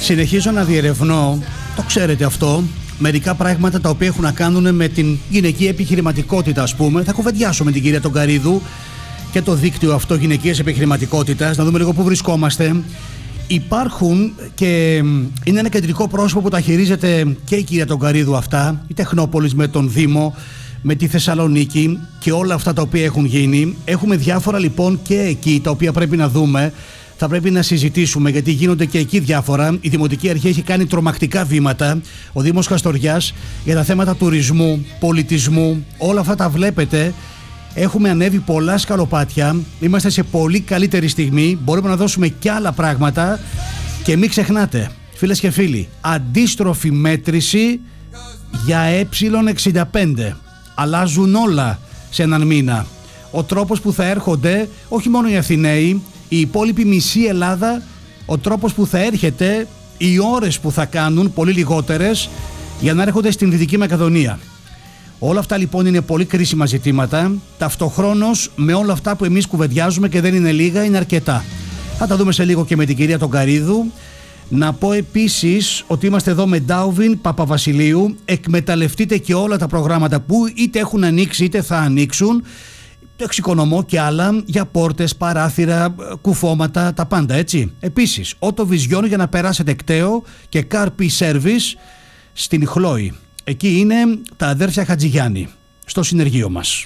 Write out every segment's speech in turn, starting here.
Συνεχίζω να διερευνώ, το ξέρετε αυτό, μερικά πράγματα τα οποία έχουν να κάνουν με την γυναική επιχειρηματικότητα, ας πούμε. Θα κουβεντιάσω με την κυρία Τογκαρίδου και το δίκτυο αυτό γυναικείας επιχειρηματικότητας, να δούμε λίγο πού βρισκόμαστε. Υπάρχουν και είναι ένα κεντρικό πρόσωπο που τα χειρίζεται και η κυρία Τογκαρίδου αυτά, η Τεχνόπολης με τον Δήμο, με τη Θεσσαλονίκη και όλα αυτά τα οποία έχουν γίνει. Έχουμε διάφορα λοιπόν και εκεί τα οποία πρέπει να δούμε. Θα πρέπει να συζητήσουμε, γιατί γίνονται και εκεί διάφορα. Η Δημοτική Αρχή έχει κάνει τρομακτικά βήματα. Ο Δήμος Χαστοριάς για τα θέματα τουρισμού, πολιτισμού, όλα αυτά τα βλέπετε. Έχουμε ανέβει πολλά σκαλοπάτια. Είμαστε σε πολύ καλύτερη στιγμή. Μπορούμε να δώσουμε και άλλα πράγματα. Και μην ξεχνάτε, φίλες και φίλοι, αντίστροφη μέτρηση για ε65. Αλλάζουν όλα σε έναν μήνα. Ο τρόπος που θα έρχονται, όχι μόνο οι Αθηναίοι, η υπόλοιπη μισή Ελλάδα, ο τρόπος που θα έρχεται, οι ώρες που θα κάνουν, πολύ λιγότερες, για να έρχονται στην Δυτική Μακεδονία. Όλα αυτά λοιπόν είναι πολύ κρίσιμα ζητήματα. Ταυτοχρόνως με όλα αυτά που εμείς κουβεντιάζουμε, και δεν είναι λίγα, είναι αρκετά. Θα τα δούμε σε λίγο και με την κυρία Τογκαρίδου. Να πω επίσης ότι είμαστε εδώ με Ντάουβιν Παπαβασιλείου. Εκμεταλλευτείτε και όλα τα προγράμματα που είτε έχουν ανοίξει είτε θα ανοίξουν. Το εξοικονομώ και άλλα για πόρτες, παράθυρα, κουφώματα, τα πάντα, έτσι. Επίσης, Ότοβιζιόν για να περάσετε κταίο και Carpi Service στην Χλόη. Εκεί είναι τα αδέρφια Χατζηγιάννη, στο συνεργείο μας.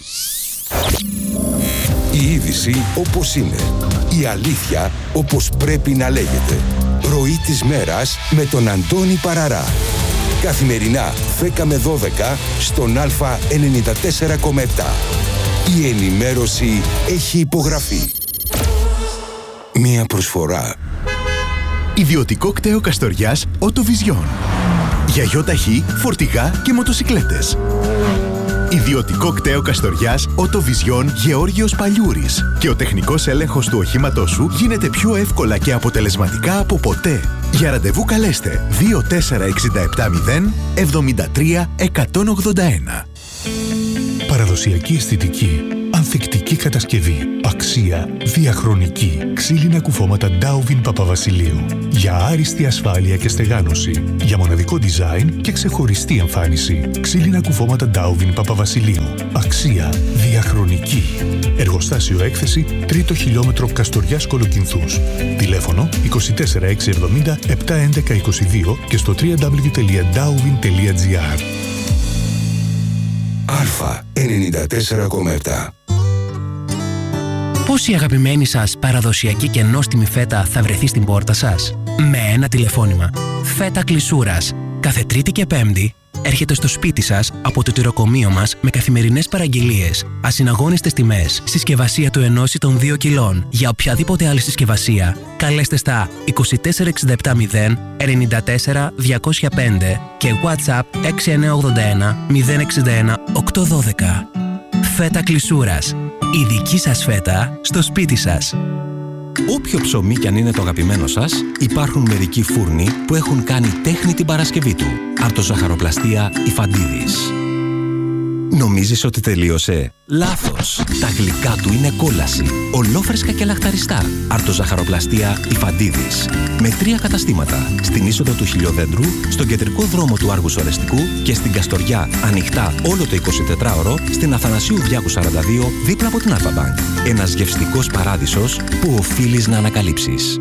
Η είδηση όπως είναι. Η αλήθεια όπως πρέπει να λέγεται. Ροή της μέρας με τον Αντώνη Παραρά. Καθημερινά 10 με 12 στον Α94,7. Η ενημέρωση έχει υπογραφεί. Μία προσφορά. Ιδιωτικό κταίο Καστοριάς Ότοβιζιόν. Για γιοταχή, φορτηγά και μοτοσικλέτες. Ιδιωτικό κταίο Καστοριάς Ότοβιζιόν Γεώργιος Παλιούρης. Και ο τεχνικός έλεγχος του οχήματός σου γίνεται πιο εύκολα και αποτελεσματικά από ποτέ. Για ραντεβού καλέστε 24670 73 181. Παραδοσιακή αισθητική, ανθεκτική κατασκευή, αξία, διαχρονική. Ξύλινα κουφώματα Ντάουβιν Παπαβασιλείου. Για άριστη ασφάλεια και στεγάνωση. Για μοναδικό design και ξεχωριστή εμφάνιση. Ξύλινα κουφώματα Ντάουβιν Παπαβασιλείου. Αξία, διαχρονική. Εργοστάσιο έκθεση 3ο χιλιόμετρο Καστοριάς Κολοκυνθούς. Τηλέφωνο 24670 71122 και στο www.dauvin.gr. Α94,7. Πώς η αγαπημένη σας παραδοσιακή και νόστιμη φέτα θα βρεθεί στην πόρτα σας? Με ένα τηλεφώνημα. Φέτα Κλεισούρας. Κάθε Τρίτη και Πέμπτη έρχεται στο σπίτι σας από το τυροκομείο μας με καθημερινές παραγγελίες, ασυναγώνιστες τιμές, συσκευασία του 1 ή των 2 κιλών. Για οποιαδήποτε άλλη συσκευασία, καλέστε στα 24670 94 205 και WhatsApp 6981 061 812. Φέτα Κλεισούρας. Η δική σας φέτα στο σπίτι σας. Όποιο ψωμί κι αν είναι το αγαπημένο σας, υπάρχουν μερικοί φούρνοι που έχουν κάνει τέχνη την Παρασκευή του. Αρτοζαχαροπλαστεία Ιφαντίδης. Νομίζεις ότι τελείωσε? Λάθος! Τα γλυκά του είναι κόλαση. Ολόφρεσκα και λαχταριστά. Αρτοζαχαροπλαστεία Ιφαντίδης. Με 3 καταστήματα. Στην είσοδο του Χιλιοδέντρου, στον κεντρικό δρόμο του Άργους Ορεστικού και στην Καστοριά, ανοιχτά όλο το 24ωρο, στην Αθανασίου Διάκου 42, δίπλα από την Αλφα-Μπανκ. Ένας γευστικός παράδεισος που οφείλεις να ανακαλύψεις.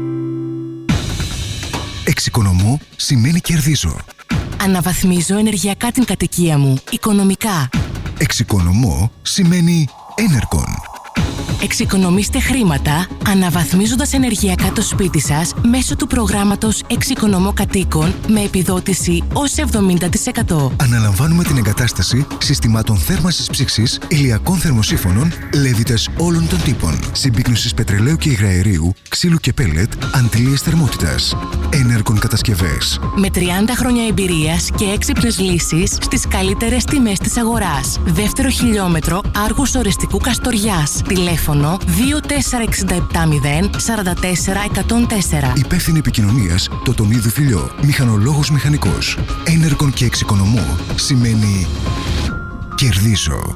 Εξοικονομώ σημαίνει κερδίζω. Αναβαθμίζω ενεργειακά την κατοικία μου, οικονομικά. Εξοικονομώ σημαίνει Energon. Εξοικονομήστε χρήματα αναβαθμίζοντας ενεργειακά το σπίτι σας μέσω του προγράμματος Εξοικονομώ Κατοίκων με επιδότηση ως 70%. Αναλαμβάνουμε την εγκατάσταση συστημάτων θέρμανσης ψήξης, ηλιακών θερμοσύφωνων, λέβητες όλων των τύπων, συμπίκνωσης πετρελαίου και υγραερίου, ξύλου και πέλετ, αντλίες θερμότητας. Energon Κατασκευές. Με 30 χρόνια εμπειρίας και έξυπνες λύσεις στις καλύτερες τιμές της αγοράς. Δεύτερο χιλιόμετρο Άργους Ορεστικού Καστοριάς. Τηλέφωνο 24670 44 104. Υπεύθυνη επικοινωνίας Τοτονίδου Φιλιό. Μηχανολόγος μηχανικός. Energon και εξοικονομώ σημαίνει κερδίζω.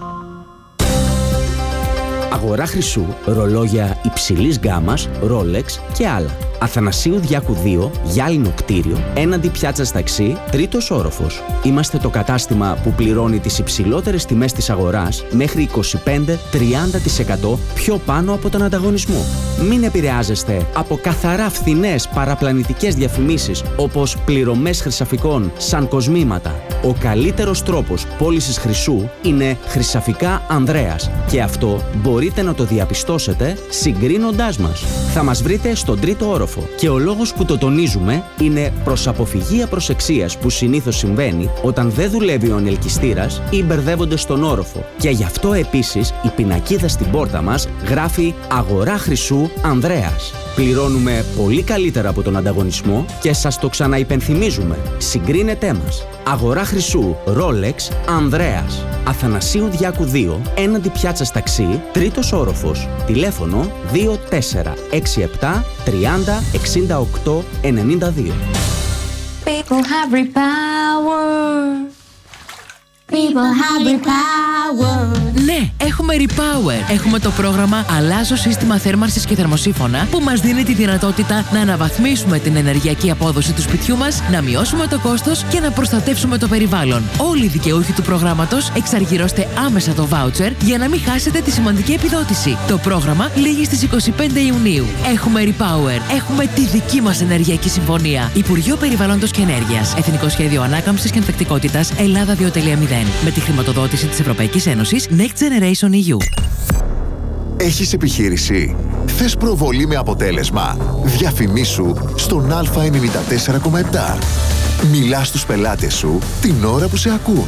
Αγορά χρυσού, ρολόγια υψηλής γκάμας, Rolex και άλλα. Αθανασίου Διάκου 2, γυάλινο κτίριο, έναντι πιάτσας ταξί, 3ος όροφος. Είμαστε το κατάστημα που πληρώνει τις υψηλότερες τιμές της αγοράς μέχρι 25-30% πιο πάνω από τον ανταγωνισμό. Μην επηρεάζεστε από καθαρά φθηνές παραπλανητικές διαφημίσεις όπως πληρωμές χρυσαφικών σαν κοσμήματα. Ο καλύτερος τρόπος πώλησης χρυσού είναι Χρυσαφικά Ανδρέας και αυτό μπορείτε να το διαπιστώσετε συγκρίνοντάς μας. Θα μας βρείτε στον 3ο όροφο και ο λόγος που το τονίζουμε είναι προς αποφυγή απροσεξίας που συνήθως συμβαίνει όταν δεν δουλεύει ο ανελκυστήρας ή μπερδεύονται στον όροφο. Και γι' αυτό επίσης η πινακίδα στην πόρτα μας γράφει «Αγορά χρυσού Ανδρέας». Πληρώνουμε πολύ καλύτερα από τον ανταγωνισμό και σας το ξαναυπενθυμίζουμε. Συγκρίνετέ μας. Αγορά χρυσού Rolex Ανδρέας. Αθανασίου Διάκου 2, έναντι πιάτσας ταξί, 3ος όροφος. Τηλέφωνο 2467 30 68 92. People have repower. People have repower. Ναι, έχουμε Repower. Έχουμε το πρόγραμμα Αλλάζω σύστημα θέρμανσης και θερμοσύφωνα που μας δίνει τη δυνατότητα να αναβαθμίσουμε την ενεργειακή απόδοση του σπιτιού μας, να μειώσουμε το κόστος και να προστατεύσουμε το περιβάλλον. Όλοι οι δικαιούχοι του προγράμματος εξαργυρώστε άμεσα το voucher για να μην χάσετε τη σημαντική επιδότηση. Το πρόγραμμα λήγει στις 25 Ιουνίου. Έχουμε Repower. Έχουμε τη δική μας ενεργειακή συμφωνία. Υπουργείο Περιβάλλοντος και Ενέργειας. Εθνικό Σχέδιο Ανάκαμψης και Ανθεκτικότητας Ελλάδα 2.0. Με τη χρηματοδότηση της Ευρωπαϊκής Ένωσης Next Generation EU. Έχεις επιχείρηση? Θες προβολή με αποτέλεσμα? Διαφημίσου στον Α94,7. Μιλά στους πελάτες σου την ώρα που σε ακούν.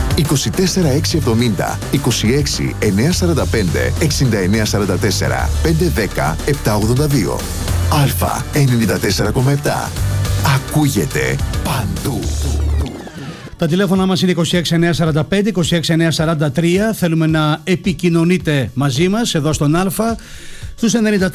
24670 26 945 6944 510 782. Α94,7. Ακούγεται παντού. Τα τηλέφωνα μας είναι 26945, 26943. Θέλουμε να επικοινωνείτε μαζί μας εδώ στον Α. Στους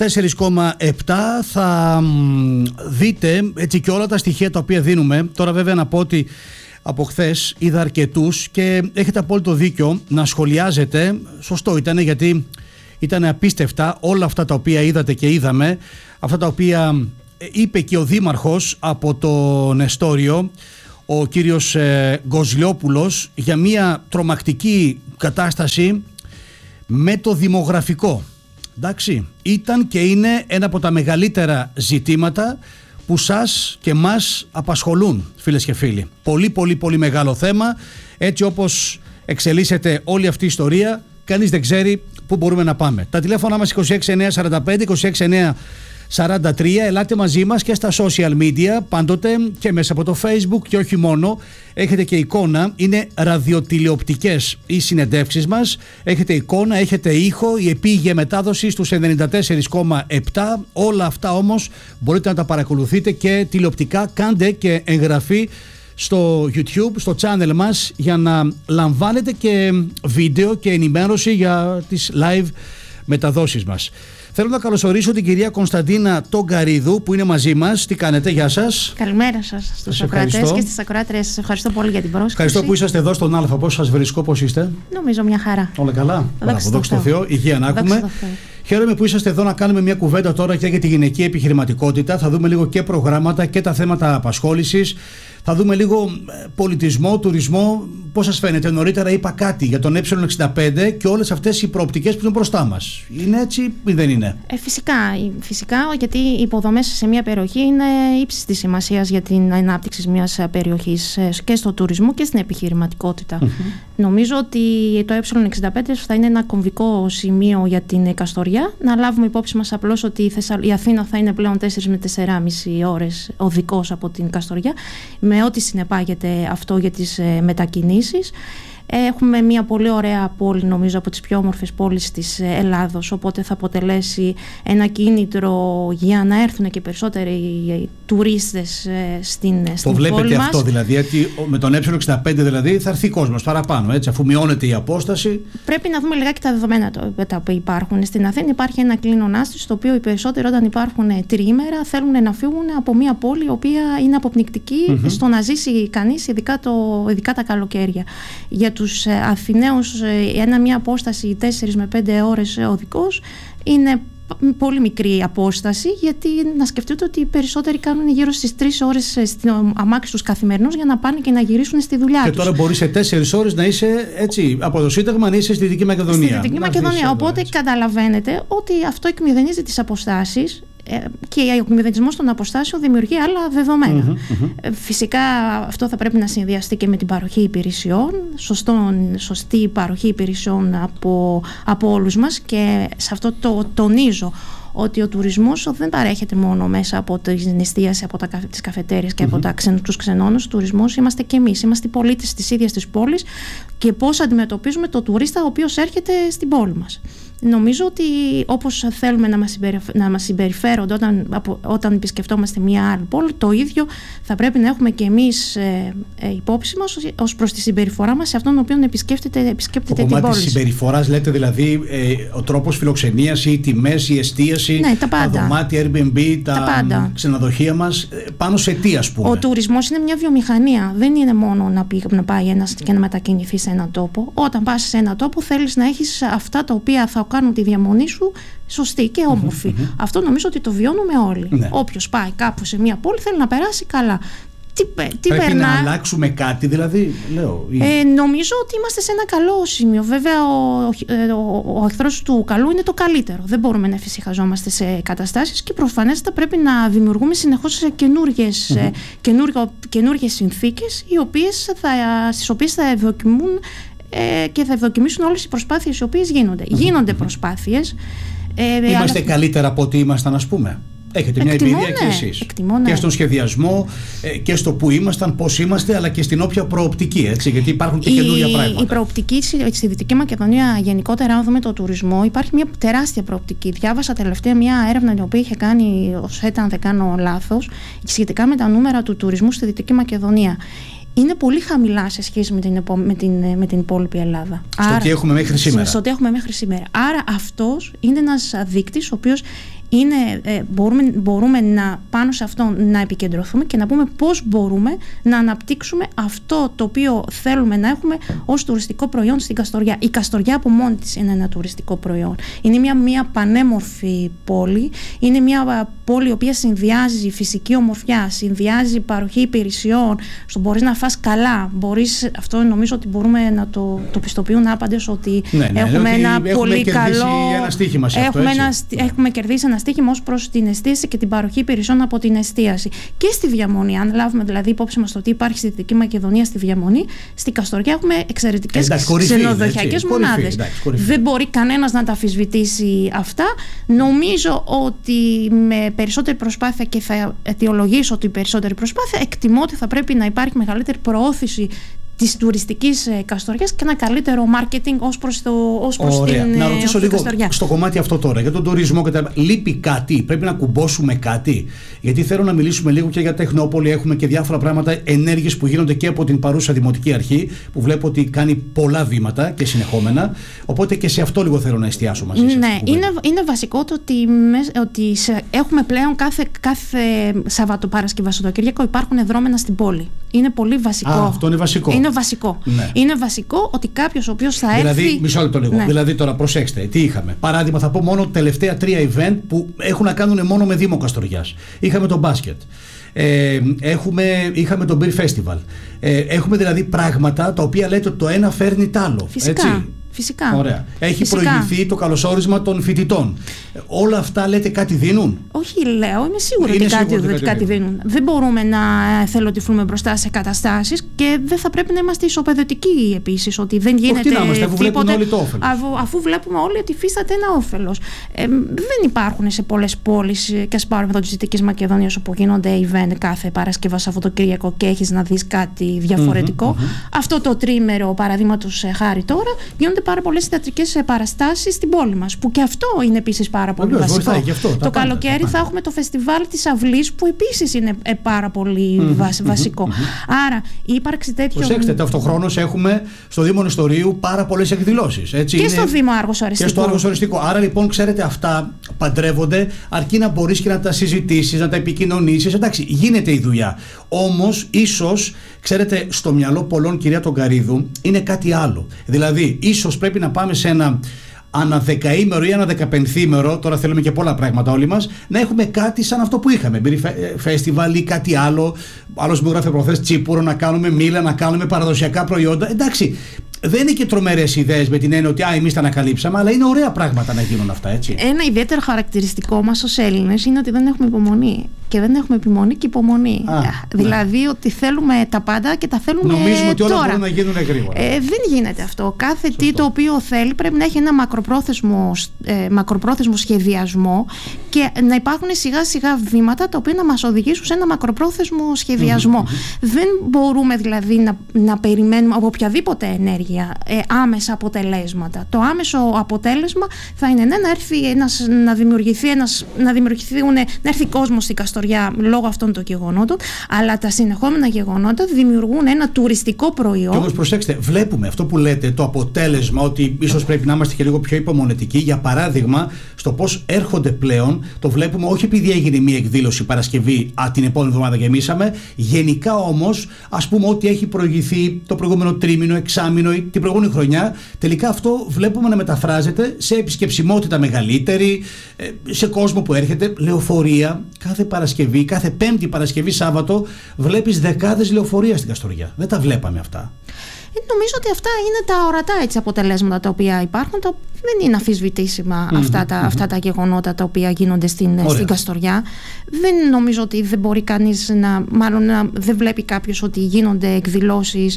94,7 θα δείτε έτσι και όλα τα στοιχεία τα οποία δίνουμε. Τώρα βέβαια να πω ότι από χθες είδα αρκετούς και έχετε απόλυτο δίκιο να σχολιάζετε. Σωστό ήταν, γιατί ήταν απίστευτα όλα αυτά τα οποία είδατε και είδαμε. Αυτά τα οποία είπε και ο Δήμαρχος από το Νεστόριο, ο κύριος Γκοζλιόπουλος, για μια τρομακτική κατάσταση με το δημογραφικό. Εντάξει, ήταν και είναι ένα από τα μεγαλύτερα ζητήματα που σας και μας απασχολούν, φίλες και φίλοι. Πολύ πολύ πολύ μεγάλο θέμα. Έτσι όπως εξελίσσεται όλη αυτή η ιστορία, κανείς δεν ξέρει πού μπορούμε να πάμε. Τα τηλέφωνα μας 26945, 26943. Ελάτε μαζί μας και στα social media, πάντοτε και μέσα από το Facebook και όχι μόνο. Έχετε και εικόνα, είναι ραδιοτηλεοπτικές οι συνεντεύξεις μας. Έχετε εικόνα, έχετε ήχο, η επίγεια μετάδοση στους 94,7. Όλα αυτά όμως μπορείτε να τα παρακολουθείτε και τηλεοπτικά. Κάντε και εγγραφή στο YouTube, στο channel μας, για να λαμβάνετε και βίντεο και ενημέρωση για τις live μεταδόσεις μας. Θέλω να καλωσορίσω την κυρία Κωνσταντίνα Τογκαρίδου που είναι μαζί μας. Τι κάνετε, γεια σας. Καλημέρα σας στους ακροατές και στις ακροάτριες. Σας ευχαριστώ πολύ για την πρόσκληση. Ευχαριστώ που είσαστε εδώ στον Α. Πώς σας βρίσκω, πώς είστε? Νομίζω μια χαρά. Όλα καλά. Δόξα τω Θεώ. Υγεία να έχουμε. Χαίρομαι που είσαστε εδώ να κάνουμε μια κουβέντα τώρα και για τη γυναική επιχειρηματικότητα. Θα δούμε λίγο και προγράμματα και τα θέματα απασχόλησης. Θα δούμε λίγο πολιτισμό, τουρισμό. Πώς σας φαίνεται? Νωρίτερα είπα κάτι για τον Ε65 και όλες αυτές οι προοπτικές που είναι μπροστά μας. Είναι έτσι ή δεν είναι? Φυσικά, γιατί οι υποδομές σε μια περιοχή είναι ύψης της σημασίας για την ανάπτυξη μιας περιοχής και στο τουρισμό και στην επιχειρηματικότητα. Νομίζω ότι το Ε65 θα είναι ένα κομβικό σημείο για την Καστοριά. Να λάβουμε υπόψη μας απλώς ότι η Αθήνα θα είναι πλέον 4 με 4,5 ώρες οδικός από την Καστοριά, με ό,τι συνεπάγεται αυτό για τις μετακινήσεις. Έχουμε μια πολύ ωραία πόλη, νομίζω από τις πιο όμορφες πόλεις της Ελλάδος, οπότε θα αποτελέσει ένα κίνητρο για να έρθουν και περισσότεροι τουρίστες στην πόλη μας. Το βλέπετε αυτό δηλαδή, ότι με τον Ε65 δηλαδή θα έρθει κόσμος παραπάνω, έτσι, αφού μειώνεται η απόσταση? Πρέπει να δούμε λιγάκι τα δεδομένα τα οποία υπάρχουν. Στην Αθήνα υπάρχει ένα κλίνον άστης, στο οποίο οι περισσότεροι όταν υπάρχουν τριήμερα θέλουν να φύγουν από μια πόλη η οποία είναι αποπνικτική στο να ζήσει κανείς, ειδικά τα καλοκαίρια. Για τους Αθηναίους μια απόσταση 4 με 5 ώρες οδικός είναι πολύ μικρή απόσταση, γιατί να σκεφτείτε ότι οι περισσότεροι κάνουν γύρω στις 3 ώρες στην αμάξι τους καθημερινώς για να πάνε και να γυρίσουν στη δουλειά τους. Και τώρα μπορεί σε 4 ώρες να είσαι έτσι, από το Σύνταγμα να είσαι στη Δυτική Μακεδονία. Στη Δυτική Μακεδονία. Οπότε καταλαβαίνετε ότι αυτό εκμηδενίζει τις αποστάσεις. Και ο εκμηδενισμός των αποστάσεων δημιουργεί άλλα δεδομένα. Φυσικά αυτό θα πρέπει να συνδυαστεί και με την παροχή υπηρεσιών, σωστή παροχή υπηρεσιών από όλους μας, και σε αυτό το τονίζω ότι ο τουρισμός δεν παρέχεται μόνο μέσα από την εστίαση, από τις καφετέριες και από τους ξενώνες. Ο τουρισμός είμαστε και εμείς, είμαστε οι πολίτες της ίδιας της πόλης, και πώς αντιμετωπίζουμε το τουρίστα ο οποίος έρχεται στην πόλη μας. Νομίζω ότι όπως θέλουμε να μας συμπεριφέρονται όταν επισκεφτόμαστε μια άλλη πόλη, το ίδιο θα πρέπει να έχουμε και εμείς υπόψη μας ως προς τη συμπεριφορά μας σε αυτόν τον οποίο επισκέπτεται την πόλη. Το κομμάτι της συμπεριφοράς, λέτε, δηλαδή ο τρόπος φιλοξενίας, οι τιμές, η εστίαση, τα δωμάτια, Airbnb, τα ξενοδοχεία μας, πάνω σε τι, ας πούμε? Ο τουρισμός είναι μια βιομηχανία. Δεν είναι μόνο να πάει ένας και να μετακινηθεί σε έναν τόπο. Όταν πας σε έναν τόπο θέλεις να έχεις αυτά τα οποία θα κάνουν τη διαμονή σου σωστή και όμορφη. Αυτό νομίζω ότι το βιώνουμε όλοι. Όποιος πάει κάπου σε μια πόλη θέλει να περάσει καλά. Πρέπει να αλλάξουμε κάτι, δηλαδή, λέω. Νομίζω ότι είμαστε σε ένα καλό σημείο. Βέβαια, ο εχθρός του καλού είναι το καλύτερο. Δεν μπορούμε να εφησυχαζόμαστε σε καταστάσεις, και προφανέστατα πρέπει να δημιουργούμε συνεχώς καινούργιες συνθήκες, στις οποίες θα ευδοκιμούν και θα ευδοκιμήσουν όλες οι προσπάθειες οι οποίες γίνονται. Γίνονται προσπάθειες. Είμαστε καλύτερα από ό,τι ήμασταν, ας πούμε. Έχετε μια εμπειρία και εσείς. Και στον σχεδιασμό και στο που ήμασταν, πώς είμαστε, αλλά και στην όποια προοπτική, έτσι, γιατί υπάρχουν και καινούργια πράγματα. Η προοπτική στη Δυτική Μακεδονία, γενικότερα, αν δούμε το τουρισμό, υπάρχει μια τεράστια προοπτική. Διάβασα τελευταία μια έρευνα την οποία είχε κάνει ο ΣΕΤ, αν δεν κάνω λάθος, σχετικά με τα νούμερα του τουρισμού στη Δυτική Μακεδονία. Είναι πολύ χαμηλά σε σχέση με την υπόλοιπη Ελλάδα. Στο τι έχουμε μέχρι σήμερα. Στο τι έχουμε μέχρι σήμερα. Άρα αυτός είναι ένας δείκτης ο οποίος μπορούμε πάνω σε αυτό να επικεντρωθούμε και να πούμε πώς μπορούμε να αναπτύξουμε αυτό το οποίο θέλουμε να έχουμε ως τουριστικό προϊόν στην Καστοριά. Η Καστοριά από μόνη της είναι ένα τουριστικό προϊόν. Είναι μια πανέμορφη πόλη. Είναι μια πόλη η οποία συνδυάζει φυσική ομορφιά, συνδυάζει παροχή υπηρεσιών, μπορείς να φας καλά. Αυτό νομίζω ότι μπορούμε να το πιστοποιούν άπαντες, ότι έχουμε ένα πολύ καλό. Έχουμε κερδίσει ένα στοίχημα ως προς την εστίαση και την παροχή υπηρεσιών από την εστίαση. Και στη διαμονή, αν λάβουμε δηλαδή υπόψη μας το τι υπάρχει στη Δυτική Μακεδονία στη διαμονή, στη Καστοριά έχουμε εξαιρετικές ξενοδοχειακές μονάδες. Δεν μπορεί κανένας να τα αμφισβητήσει αυτά. Νομίζω ότι με περισσότερη προσπάθεια, και θα αιτιολογήσω ότι η περισσότερη προσπάθεια, εκτιμώ ότι θα πρέπει να υπάρχει μεγαλύτερη προώθηση της τουριστικής Καστοριάς και ένα καλύτερο marketing ως προς την Να ρωτήσω λίγο Καστοριά. Στο κομμάτι αυτό τώρα, για τον τουρισμό και τα... Λείπει κάτι, πρέπει να κουμπώσουμε κάτι? Γιατί θέλω να μιλήσουμε λίγο και για Τεχνόπολη. Έχουμε και διάφορα πράγματα, ενέργειες που γίνονται και από την παρούσα Δημοτική Αρχή, που βλέπω ότι κάνει πολλά βήματα και συνεχόμενα. Οπότε και σε αυτό λίγο θέλω να εστιάσω μαζί σας. Ναι, είναι βασικό το ότι έχουμε πλέον κάθε Σαββατοκύριακο υπάρχουν δρόμενα στην πόλη. Είναι πολύ βασικό. Αυτό είναι βασικό. Είναι βασικό. Ναι. Είναι βασικό ότι κάποιος ο οποίος θα έρθει. Δηλαδή, μισό λεπτό λίγο. Ναι. Δηλαδή, τώρα προσέξτε, τι είχαμε. Παράδειγμα, θα πω μόνο τελευταία 3 event που έχουν να κάνουν μόνο με Δήμο Καστοριάς. Είχαμε το μπάσκετ. Είχαμε το Beer Festival. Έχουμε δηλαδή πράγματα τα οποία λέτε ότι το ένα φέρνει τ' άλλο. Φυσικά. Έτσι. Φυσικά. Ωραία. Έχει προηγηθεί το καλωσόρισμα των φοιτητών. Όλα αυτά λέτε κάτι δίνουν? Όχι, λέω. Είμαι σίγουρη ότι κάτι δίνουν. Δεν μπορούμε να εθελοτυφλούμε μπροστά σε καταστάσεις, και δεν θα πρέπει να είμαστε ισοπεδωτικοί επίσης. Ότι δεν γίνεται τίποτε. Αφού βλέπουμε όλοι ότι υφίσταται ένα όφελος. Δεν υπάρχουν σε πολλές πόλεις, και ας πάρουμε εδώ τη Δυτική Μακεδονία, όπου γίνονται event κάθε Παρασκευή, Σαββατοκύριακο, και έχεις να δεις κάτι διαφορετικό. Αυτό το τρίμερο, παραδείγματος χάρη τώρα, γίνονται πάρα πολλές θεατρικές παραστάσεις στην πόλη μας, που και αυτό είναι επίσης πάρα πολύ βασικό. Το καλοκαίρι θα έχουμε το φεστιβάλ της Αυλής, που επίσης είναι πάρα πολύ βασικό. Άρα η ύπαρξη τέτοιων. Προσέξτε, ταυτοχρόνως έχουμε στο Δήμο Νεστορίου πάρα πολλές εκδηλώσεις. Και στο Δήμο Άργος Οριστικό. Και στο Άργος Οριστικό. Άρα λοιπόν, ξέρετε, αυτά παντρεύονται, αρκεί να μπορείς και να τα συζητήσεις, να τα επικοινωνήσεις. Εντάξει, γίνεται η δουλειά. Όμως, ίσως, ξέρετε, στο μυαλό πολλών, κυρία Τογκαρίδου, είναι κάτι άλλο. Δηλαδή, ίσως πρέπει να πάμε σε ένα ανά δεκαήμερο ή ανά δεκαπενθήμερο, τώρα θέλουμε και πολλά πράγματα όλοι μας, να έχουμε κάτι σαν αυτό που είχαμε. Φεστιβάλ ή κάτι άλλο. Άλλος μου γράφει προχθές τσίπουρο, να κάνουμε μήλα, να κάνουμε παραδοσιακά προϊόντα. Εντάξει. Δεν είναι και τρομερές ιδέες με την έννοια ότι εμείς τα ανακαλύψαμε, αλλά είναι ωραία πράγματα να γίνουν αυτά, έτσι. Ένα ιδιαίτερο χαρακτηριστικό μας ως Έλληνες είναι ότι δεν έχουμε υπομονή. Και δεν έχουμε επιμονή και υπομονή. Δηλαδή ότι θέλουμε τα πάντα και τα θέλουμε τώρα. Νομίζουμε ότι όλα μπορούν να γίνουν γρήγορα. Δεν γίνεται αυτό. Κάθε τι το οποίο θέλει πρέπει να έχει ένα μακροπρόθεσμο σχεδιασμό και να υπάρχουν σιγά σιγά βήματα τα οποία να μας οδηγήσουν σε ένα μακροπρόθεσμο σχεδιασμό. Δεν μπορούμε δηλαδή να περιμένουμε από οποιαδήποτε ενέργεια άμεσα αποτελέσματα. Το άμεσο αποτέλεσμα θα είναι να έρθει κόσμος στην Καστοριά λόγω αυτών των γεγονότων, αλλά τα συνεχόμενα γεγονότα δημιουργούν ένα τουριστικό προϊόν. Και όμως προσέξτε, βλέπουμε αυτό που λέτε, το αποτέλεσμα, ότι ίσως πρέπει να είμαστε και λίγο πιο υπομονετικοί. Για παράδειγμα, στο πώς έρχονται πλέον, το βλέπουμε όχι επειδή έγινε μία εκδήλωση Παρασκευή, την επόμενη εβδομάδα γεμίσαμε. Γενικά όμως, ας πούμε, ότι έχει προηγηθεί το προηγούμενο τρίμηνο, εξάμηνο ή την προηγούμενη χρονιά, τελικά αυτό βλέπουμε να μεταφράζεται σε επισκεψιμότητα μεγαλύτερη, σε κόσμο που έρχεται, λεωφορεία. Κάθε Παρασκευή, κάθε Πέμπτη, Παρασκευή, Σάββατο, βλέπεις δεκάδες λεωφορεία στην Καστοριά. Δεν τα βλέπαμε αυτά. Νομίζω ότι αυτά είναι τα ορατά αποτελέσματα τα οποία υπάρχουν. Δεν είναι αμφισβητήσιμα αυτά τα γεγονότα τα οποία γίνονται στην Καστοριά. Δεν νομίζω ότι δεν μπορεί κανείς δεν βλέπει κάποιος ότι γίνονται εκδηλώσεις,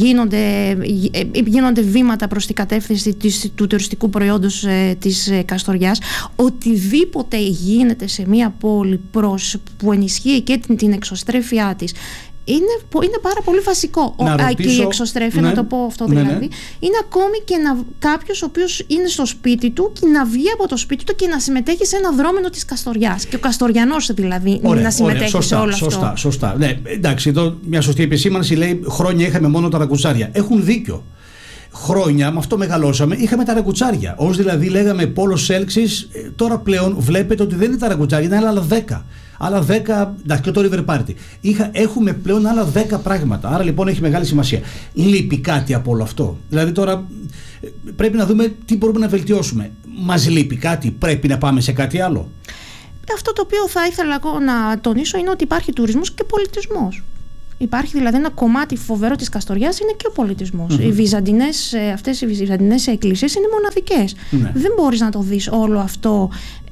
γίνονται βήματα προς την κατεύθυνση του τουριστικού προϊόντος της Καστοριάς. Οτιδήποτε γίνεται σε μια πόλη που ενισχύει και την εξωστρέφειά της, είναι πάρα πολύ βασικό. Και η εξωστρέφεια, να το πω αυτό δηλαδή, είναι ακόμη και κάποιος ο οποίος είναι στο σπίτι του και να βγει από το σπίτι του και να συμμετέχει σε ένα δρόμενο της Καστοριάς. Και ο Καστοριανός δηλαδή να συμμετέχει σε όλο αυτό. Σωστά. Ναι, εντάξει, εδώ μια σωστή επισήμανση λέει: χρόνια είχαμε μόνο τα ρακουτσάρια. Έχουν δίκιο. Χρόνια, με αυτό μεγαλώσαμε, είχαμε τα ρακουτσάρια. Ως δηλαδή λέγαμε πόλος έλξης, τώρα πλέον βλέπετε ότι δεν είναι τα ρακουτσάρια, είναι άλλα 10. Άλλα 10, εντάξει, και το River Party. Έχουμε πλέον άλλα 10 πράγματα. Άρα λοιπόν έχει μεγάλη σημασία. Λείπει κάτι από όλο αυτό. Δηλαδή τώρα πρέπει να δούμε τι μπορούμε να βελτιώσουμε. Μας λείπει κάτι, πρέπει να πάμε σε κάτι άλλο. Αυτό το οποίο θα ήθελα εγώ να τονίσω είναι ότι υπάρχει τουρισμός και πολιτισμός. Υπάρχει δηλαδή ένα κομμάτι φοβερό της Καστοριάς, είναι και ο πολιτισμός. Αυτές οι βυζαντινές εκκλησίες είναι μοναδικές. Δεν μπορείς να το δεις όλο αυτό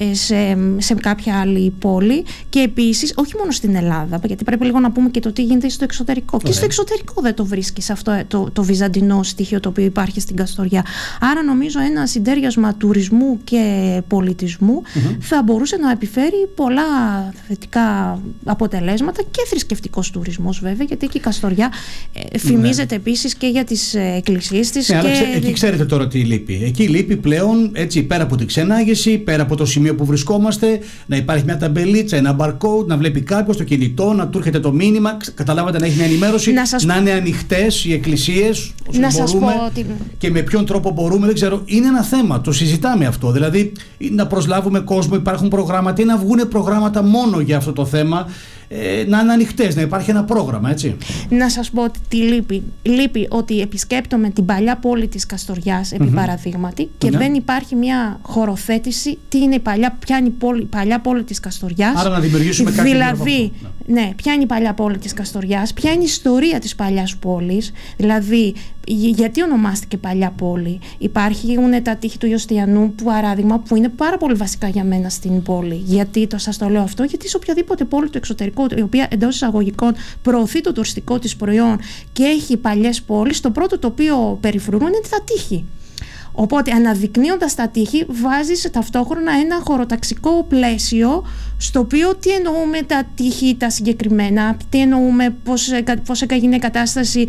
σε κάποια άλλη πόλη. Και επίσης, όχι μόνο στην Ελλάδα, γιατί πρέπει λίγο να πούμε και το τι γίνεται στο εξωτερικό. Και στο εξωτερικό δεν το βρίσκεις αυτό το βυζαντινό στοιχείο το οποίο υπάρχει στην Καστοριά. Άρα νομίζω ένα συντέριασμα τουρισμού και πολιτισμού θα μπορούσε να επιφέρει πολλά θετικά αποτελέσματα, και θρησκευτικός τουρισμός βέβαια, γιατί και η Καστοριά φημίζεται επίσης και για τις εκκλησίες της. Εκεί ξέρετε τώρα τι λείπει. Εκεί λείπει πλέον, έτσι, πέρα από την ξενάγηση, πέρα από το σημείο που βρισκόμαστε, να υπάρχει μια ταμπελίτσα, ένα barcode, να βλέπει κάποιος το κινητό, να του έρχεται το μήνυμα, καταλάβατε, να έχει μια ενημέρωση, να είναι ανοιχτές οι εκκλησίες όσο μπορούμε και με ποιον τρόπο μπορούμε, δεν ξέρω. Είναι ένα θέμα, το συζητάμε αυτό. Δηλαδή να προσλάβουμε κόσμο, υπάρχουν προγράμματα ή να βγουν προγράμματα μόνο για αυτό το θέμα. Να είναι ανοιχτές, να υπάρχει ένα πρόγραμμα, έτσι. Να σας πω ότι τι λείπει. Λείπει ότι επισκέπτομαι την παλιά πόλη της Καστοριάς, επί παραδείγματι, και δεν υπάρχει μια χωροθέτηση τι είναι ποια είναι η παλιά πόλη της Καστοριάς. Άρα να δημιουργήσουμε κάτι. Δηλαδή, ποια είναι η παλιά πόλη της Καστοριάς, ποια είναι η ιστορία της παλιάς πόλης, δηλαδή γιατί ονομάστηκε παλιά πόλη. Υπάρχουν τα τείχη του Ιωστιανού, παράδειγμα, που είναι πάρα πολύ βασικά για μένα στην πόλη. Γιατί σας το λέω αυτό? Γιατί σε οποιαδήποτε πόλη του εξωτερικού, η οποία εντός εισαγωγικών προωθεί το τουριστικό της προϊόν και έχει παλιές πόλεις, το πρώτο το οποίο περιφρουρούν είναι τα τείχη. Οπότε αναδεικνύοντας τα τείχη, βάζεις ταυτόχρονα ένα χωροταξικό πλαίσιο, στο οποίο τι εννοούμε τα τείχη τα συγκεκριμένα, τι εννοούμε, πώς έγινε η κατάσταση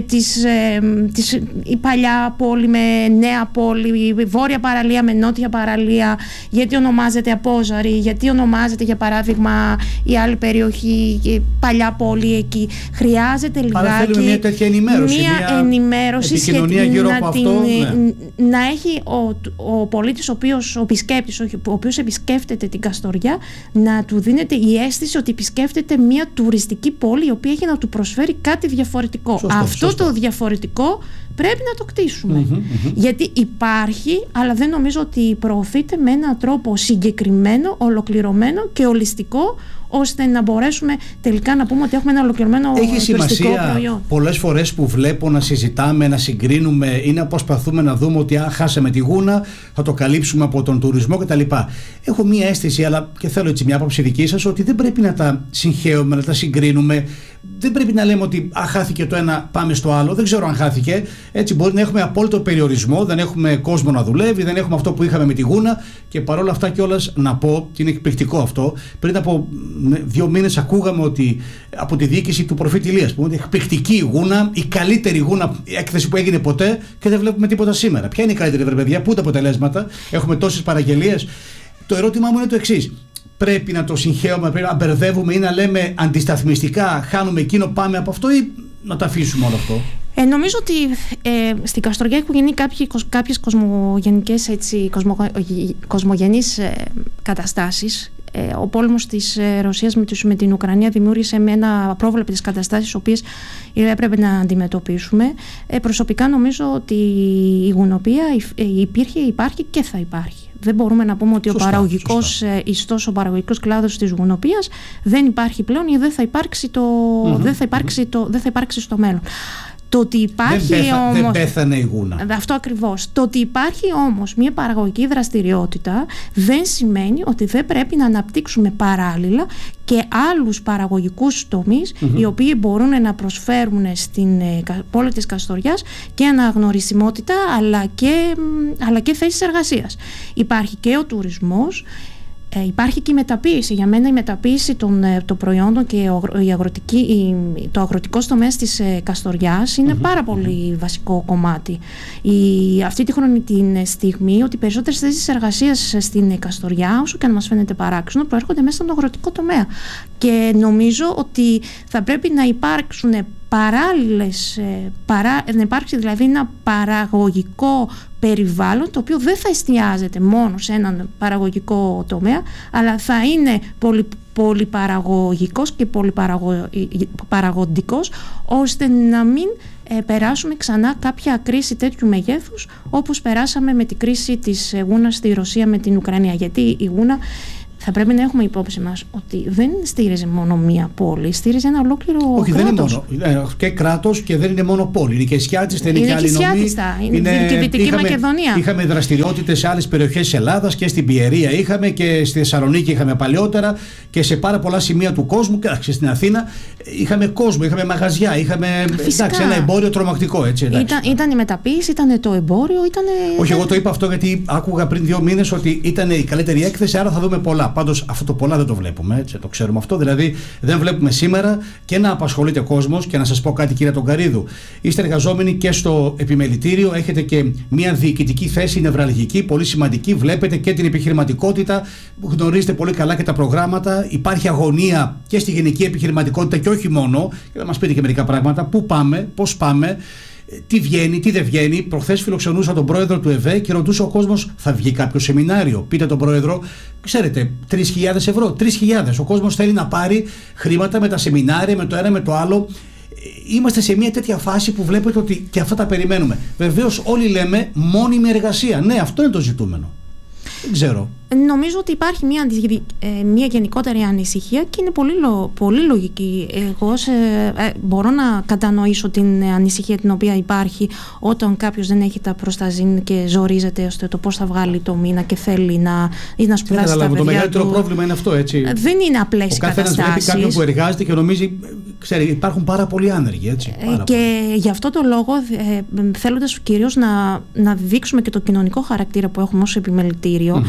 η παλιά πόλη με νέα πόλη, η βόρεια παραλία με νότια παραλία, γιατί ονομάζεται Απόζαρη, γιατί ονομάζεται για παράδειγμα η άλλη περιοχή, η παλιά πόλη εκεί. Χρειάζεται λιγάκι μια τέτοια ενημέρωση, μια ενημέρωση επικοινωνία γύρω από αυτό. να έχει ο πολίτης, ο οποίος επισκέφτεται την Καστοριά, να του δίνεται η αίσθηση ότι επισκέφτεται μια τουριστική πόλη η οποία έχει να του προσφέρει κάτι διαφορετικό. Αυτό το διαφορετικό πρέπει να το κτίσουμε. Γιατί υπάρχει, αλλά δεν νομίζω ότι προωθείται με έναν τρόπο συγκεκριμένο, ολοκληρωμένο και ολιστικό, ώστε να μπορέσουμε τελικά να πούμε ότι έχουμε ένα ολοκληρωμένο τουριστικό προϊόν. Έχει σημασία πολλές φορές που βλέπω να συζητάμε, να συγκρίνουμε ή να προσπαθούμε να δούμε ότι χάσαμε τη γούνα, θα το καλύψουμε από τον τουρισμό κτλ. Έχω μία αίσθηση, αλλά και θέλω έτσι μια άποψη δική σας, ότι δεν πρέπει να τα συγχαίουμε, να τα συγκρίνουμε. Δεν πρέπει να λέμε ότι χάθηκε το ένα, πάμε στο άλλο. Δεν ξέρω αν χάθηκε. Έτσι, μπορεί να έχουμε απόλυτο περιορισμό, δεν έχουμε κόσμο να δουλεύει, δεν έχουμε αυτό που είχαμε με τη γούνα. Και παρόλα αυτά κιόλας να πω, και είναι εκπληκτικό αυτό, πριν από 2 μήνες ακούγαμε ότι από τη διοίκηση του προφήτη Ηλίας, που είναι εκπληκτική γούνα, η καλύτερη γούνα έκθεση που έγινε ποτέ, και δεν βλέπουμε τίποτα σήμερα. Ποια είναι η καλύτερη, παιδιά, πού τα αποτελέσματα, έχουμε τόσες παραγγελίες. Το ερώτημά μου είναι το εξής. Πρέπει να το συγχαίουμε, πρέπει να μπερδεύουμε ή να λέμε αντισταθμιστικά, χάνουμε εκείνο, πάμε από αυτό, ή να τα αφήσουμε όλο αυτό? Νομίζω ότι στην Καστοριά έχουν γίνει κάποιες κοσμογενείς καταστάσεις. Ο πόλεμος της Ρωσίας με την Ουκρανία δημιούργησε με ένα απρόβλεπτες καταστάσεις, τις οποίες έπρεπε να αντιμετωπίσουμε. Προσωπικά νομίζω ότι η γουνοπία υπήρχε, υπάρχει και θα υπάρχει. Δεν μπορούμε να πούμε ότι ο παραγωγικός ιστός, ο παραγωγικός κλάδος της γουνοπίας δεν υπάρχει πλέον ή δεν θα υπάρξει στο μέλλον. Το ότι υπάρχει δεν πέθανε η γούνα. Αυτό ακριβώς. Το ότι υπάρχει όμως μια παραγωγική δραστηριότητα δεν σημαίνει ότι δεν πρέπει να αναπτύξουμε παράλληλα και άλλους παραγωγικούς τομείς, οι οποίοι μπορούν να προσφέρουν στην πόλη της Καστοριάς και αναγνωρισιμότητα αλλά και θέσεις εργασίας. Υπάρχει και ο τουρισμός. Υπάρχει και η μεταποίηση. Για μένα η μεταποίηση των προϊόντων και το αγροτικό τομέα της Καστοριάς είναι πάρα πολύ βασικό κομμάτι. Αυτή τη στιγμή ότι περισσότερες θέσεις εργασίας στην Καστοριά, όσο και αν μας φαίνεται παράξενο, προέρχονται μέσα στον αγροτικό τομέα. Και νομίζω ότι θα πρέπει να υπάρξουν να υπάρξει δηλαδή ένα παραγωγικό περιβάλλον, το οποίο δεν θα εστιάζεται μόνο σε έναν παραγωγικό τομέα, αλλά θα είναι πολυπαραγωγικός και πολυπαραγωγικός, ώστε να μην περάσουμε ξανά κάποια κρίση τέτοιου μεγέθους, όπως περάσαμε με την κρίση της γούνας στη Ρωσία με την Ουκρανία. Γιατί η γούνα, θα πρέπει να έχουμε υπόψη μας ότι δεν στήριζε μόνο μία πόλη, στήριζε ένα ολόκληρο κράτος. Όχι, δεν είναι μόνο. Και κράτος, και δεν είναι μόνο πόλη. Είναι και Σκιάτιστα, είναι και άλλη νομή. Είναι και Δυτική Μακεδονία. Είχαμε δραστηριότητες σε άλλες περιοχές της Ελλάδας, και στην Πιερία είχαμε, και στη Θεσσαλονίκη είχαμε παλιότερα, και σε πάρα πολλά σημεία του κόσμου. Και στην Αθήνα είχαμε κόσμο, είχαμε μαγαζιά, είχαμε ένα εμπόριο τρομακτικό. Ήταν η μεταποίηση, ήταν το εμπόριο. Όχι, εγώ το είπα αυτό γιατί άκουγα πριν 2 μήνες ότι ήταν η καλύτερη έκθεση, άρα θα δούμε πολλά. Πάντως αυτό το πολλά δεν το βλέπουμε, έτσι, το ξέρουμε αυτό. Δηλαδή δεν βλέπουμε σήμερα και να απασχολείται κόσμος. Και να σας πω κάτι, κύριε Τογκαρίδου, είστε εργαζόμενοι και στο επιμελητήριο, έχετε και μια διοικητική θέση νευραλγική, πολύ σημαντική. Βλέπετε και την επιχειρηματικότητα, γνωρίζετε πολύ καλά και τα προγράμματα. Υπάρχει αγωνία και στη γενική επιχειρηματικότητα και όχι μόνο. Και θα μας πείτε και μερικά πράγματα. Πού πάμε, πώς πάμε, τι βγαίνει, τι δεν βγαίνει. Προχθές φιλοξενούσα τον πρόεδρο του ΕΒΕ και ρωτούσε ο κόσμος, θα βγει κάποιο σεμινάριο? Πείτε τον πρόεδρο, ξέρετε, 3.000 ευρώ. 3.000. Ο κόσμος θέλει να πάρει χρήματα με τα σεμινάρια, με το ένα, με το άλλο. Είμαστε σε μια τέτοια φάση που βλέπετε ότι και αυτά τα περιμένουμε. Βεβαίως, όλοι λέμε μόνιμη εργασία. Ναι, αυτό είναι το ζητούμενο. Δεν ξέρω. Νομίζω ότι υπάρχει μια γενικότερη ανησυχία και είναι πολύ λογική. Εγώ μπορώ να κατανοήσω την ανησυχία την οποία υπάρχει όταν κάποιος δεν έχει τα προσταζήν και ζορίζεται ώστε το πώς θα βγάλει το μήνα και θέλει να σπουδάσει τα παιδιά. Το μεγαλύτερο πρόβλημα είναι αυτό, έτσι. Δεν είναι απλές οι καταστάσεις. Ο καθένας βλέπει κάποιον που εργάζεται και νομίζει, ξέρει, υπάρχουν πάρα πολλοί άνεργοι, έτσι. Και γι' αυτό το λόγο, θέλοντας κυρίως να δείξουμε και το κοινωνικό χαρακτήρα που έχουμε ως επιμελητήριο,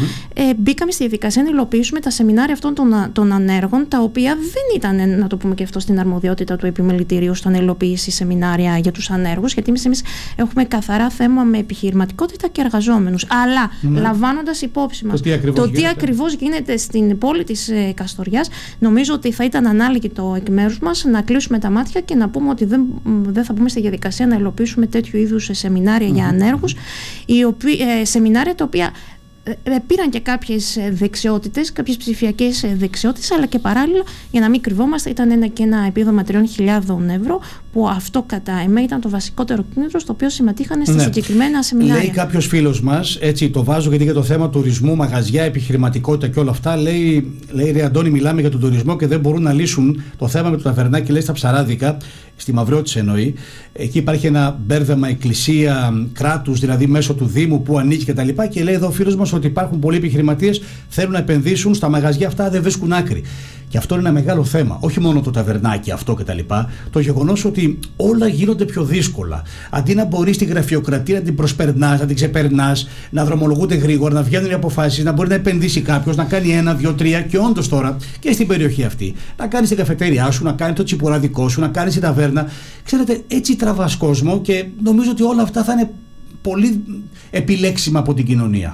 μπήκαμε στη διαδικασία να υλοποιήσουμε τα σεμινάρια αυτών των ανέργων, τα οποία δεν ήταν, να το πούμε και αυτό, στην αρμοδιότητα του επιμελητηρίου στο να υλοποιήσει σεμινάρια για τους ανέργους, γιατί εμείς έχουμε καθαρά θέμα με επιχειρηματικότητα και εργαζόμενους. Αλλά λαμβάνοντας υπόψη μας το τι ακριβώς γίνεται στην πόλη της Καστοριάς, νομίζω ότι θα ήταν ανάλογο εκ μέρους μας να κλείσουμε τα μάτια και να πούμε ότι δεν θα μπούμε στη διαδικασία να υλοποιήσουμε τέτοιου είδους σεμινάρια για ανέργους, σεμινάρια τα οποία πήραν και κάποιες δεξιότητες, κάποιες ψηφιακές δεξιότητες, αλλά και παράλληλα, για να μην κρυβόμαστε, ήταν και ένα επίδομα 3.000 ευρώ, που αυτό κατά εμέ ήταν το βασικότερο κίνητρο στο οποίο συμμετείχαν στα συγκεκριμένα σεμινάρια. Λέει κάποιος φίλος μας, έτσι το βάζω γιατί για το θέμα τουρισμού, μαγαζιά, επιχειρηματικότητα και όλα αυτά, λέει ρε Αντώνη, μιλάμε για τον τουρισμό και δεν μπορούν να λύσουν το θέμα με το ταβερνάκι, λέει, στα Ψαράδικα, στη Μαυρότης εννοεί. Εκεί υπάρχει ένα μπέρδεμα εκκλησία κράτους, δηλαδή μέσω του Δήμου που ανήκει κτλ. Και λέει εδώ ο φίλος μας ότι υπάρχουν πολλοί επιχειρηματίες θέλουν να επενδύσουν στα μαγαζιά αυτά, δεν βρίσκουν άκρη. Και αυτό είναι ένα μεγάλο θέμα. Όχι μόνο το ταβερνάκι αυτό κτλ. Το γεγονός ότι όλα γίνονται πιο δύσκολα. Αντί να μπορείς τη γραφειοκρατία να την προσπερνάς, να την ξεπερνάς, να δρομολογούνται γρήγορα, να βγαίνουν οι αποφάσεις, να μπορεί να επενδύσει κάποιος, να κάνει 1, 2, 3 και όντως τώρα και στην περιοχή αυτή. Να κάνεις την καφετέριά σου, να κάνεις το τσιπουράδικό σου, να κάνεις την ταβέρνα. Ξέρετε, έτσι τραβάς κόσμο και νομίζω ότι όλα αυτά θα είναι πολύ επιλέξιμα από την κοινωνία.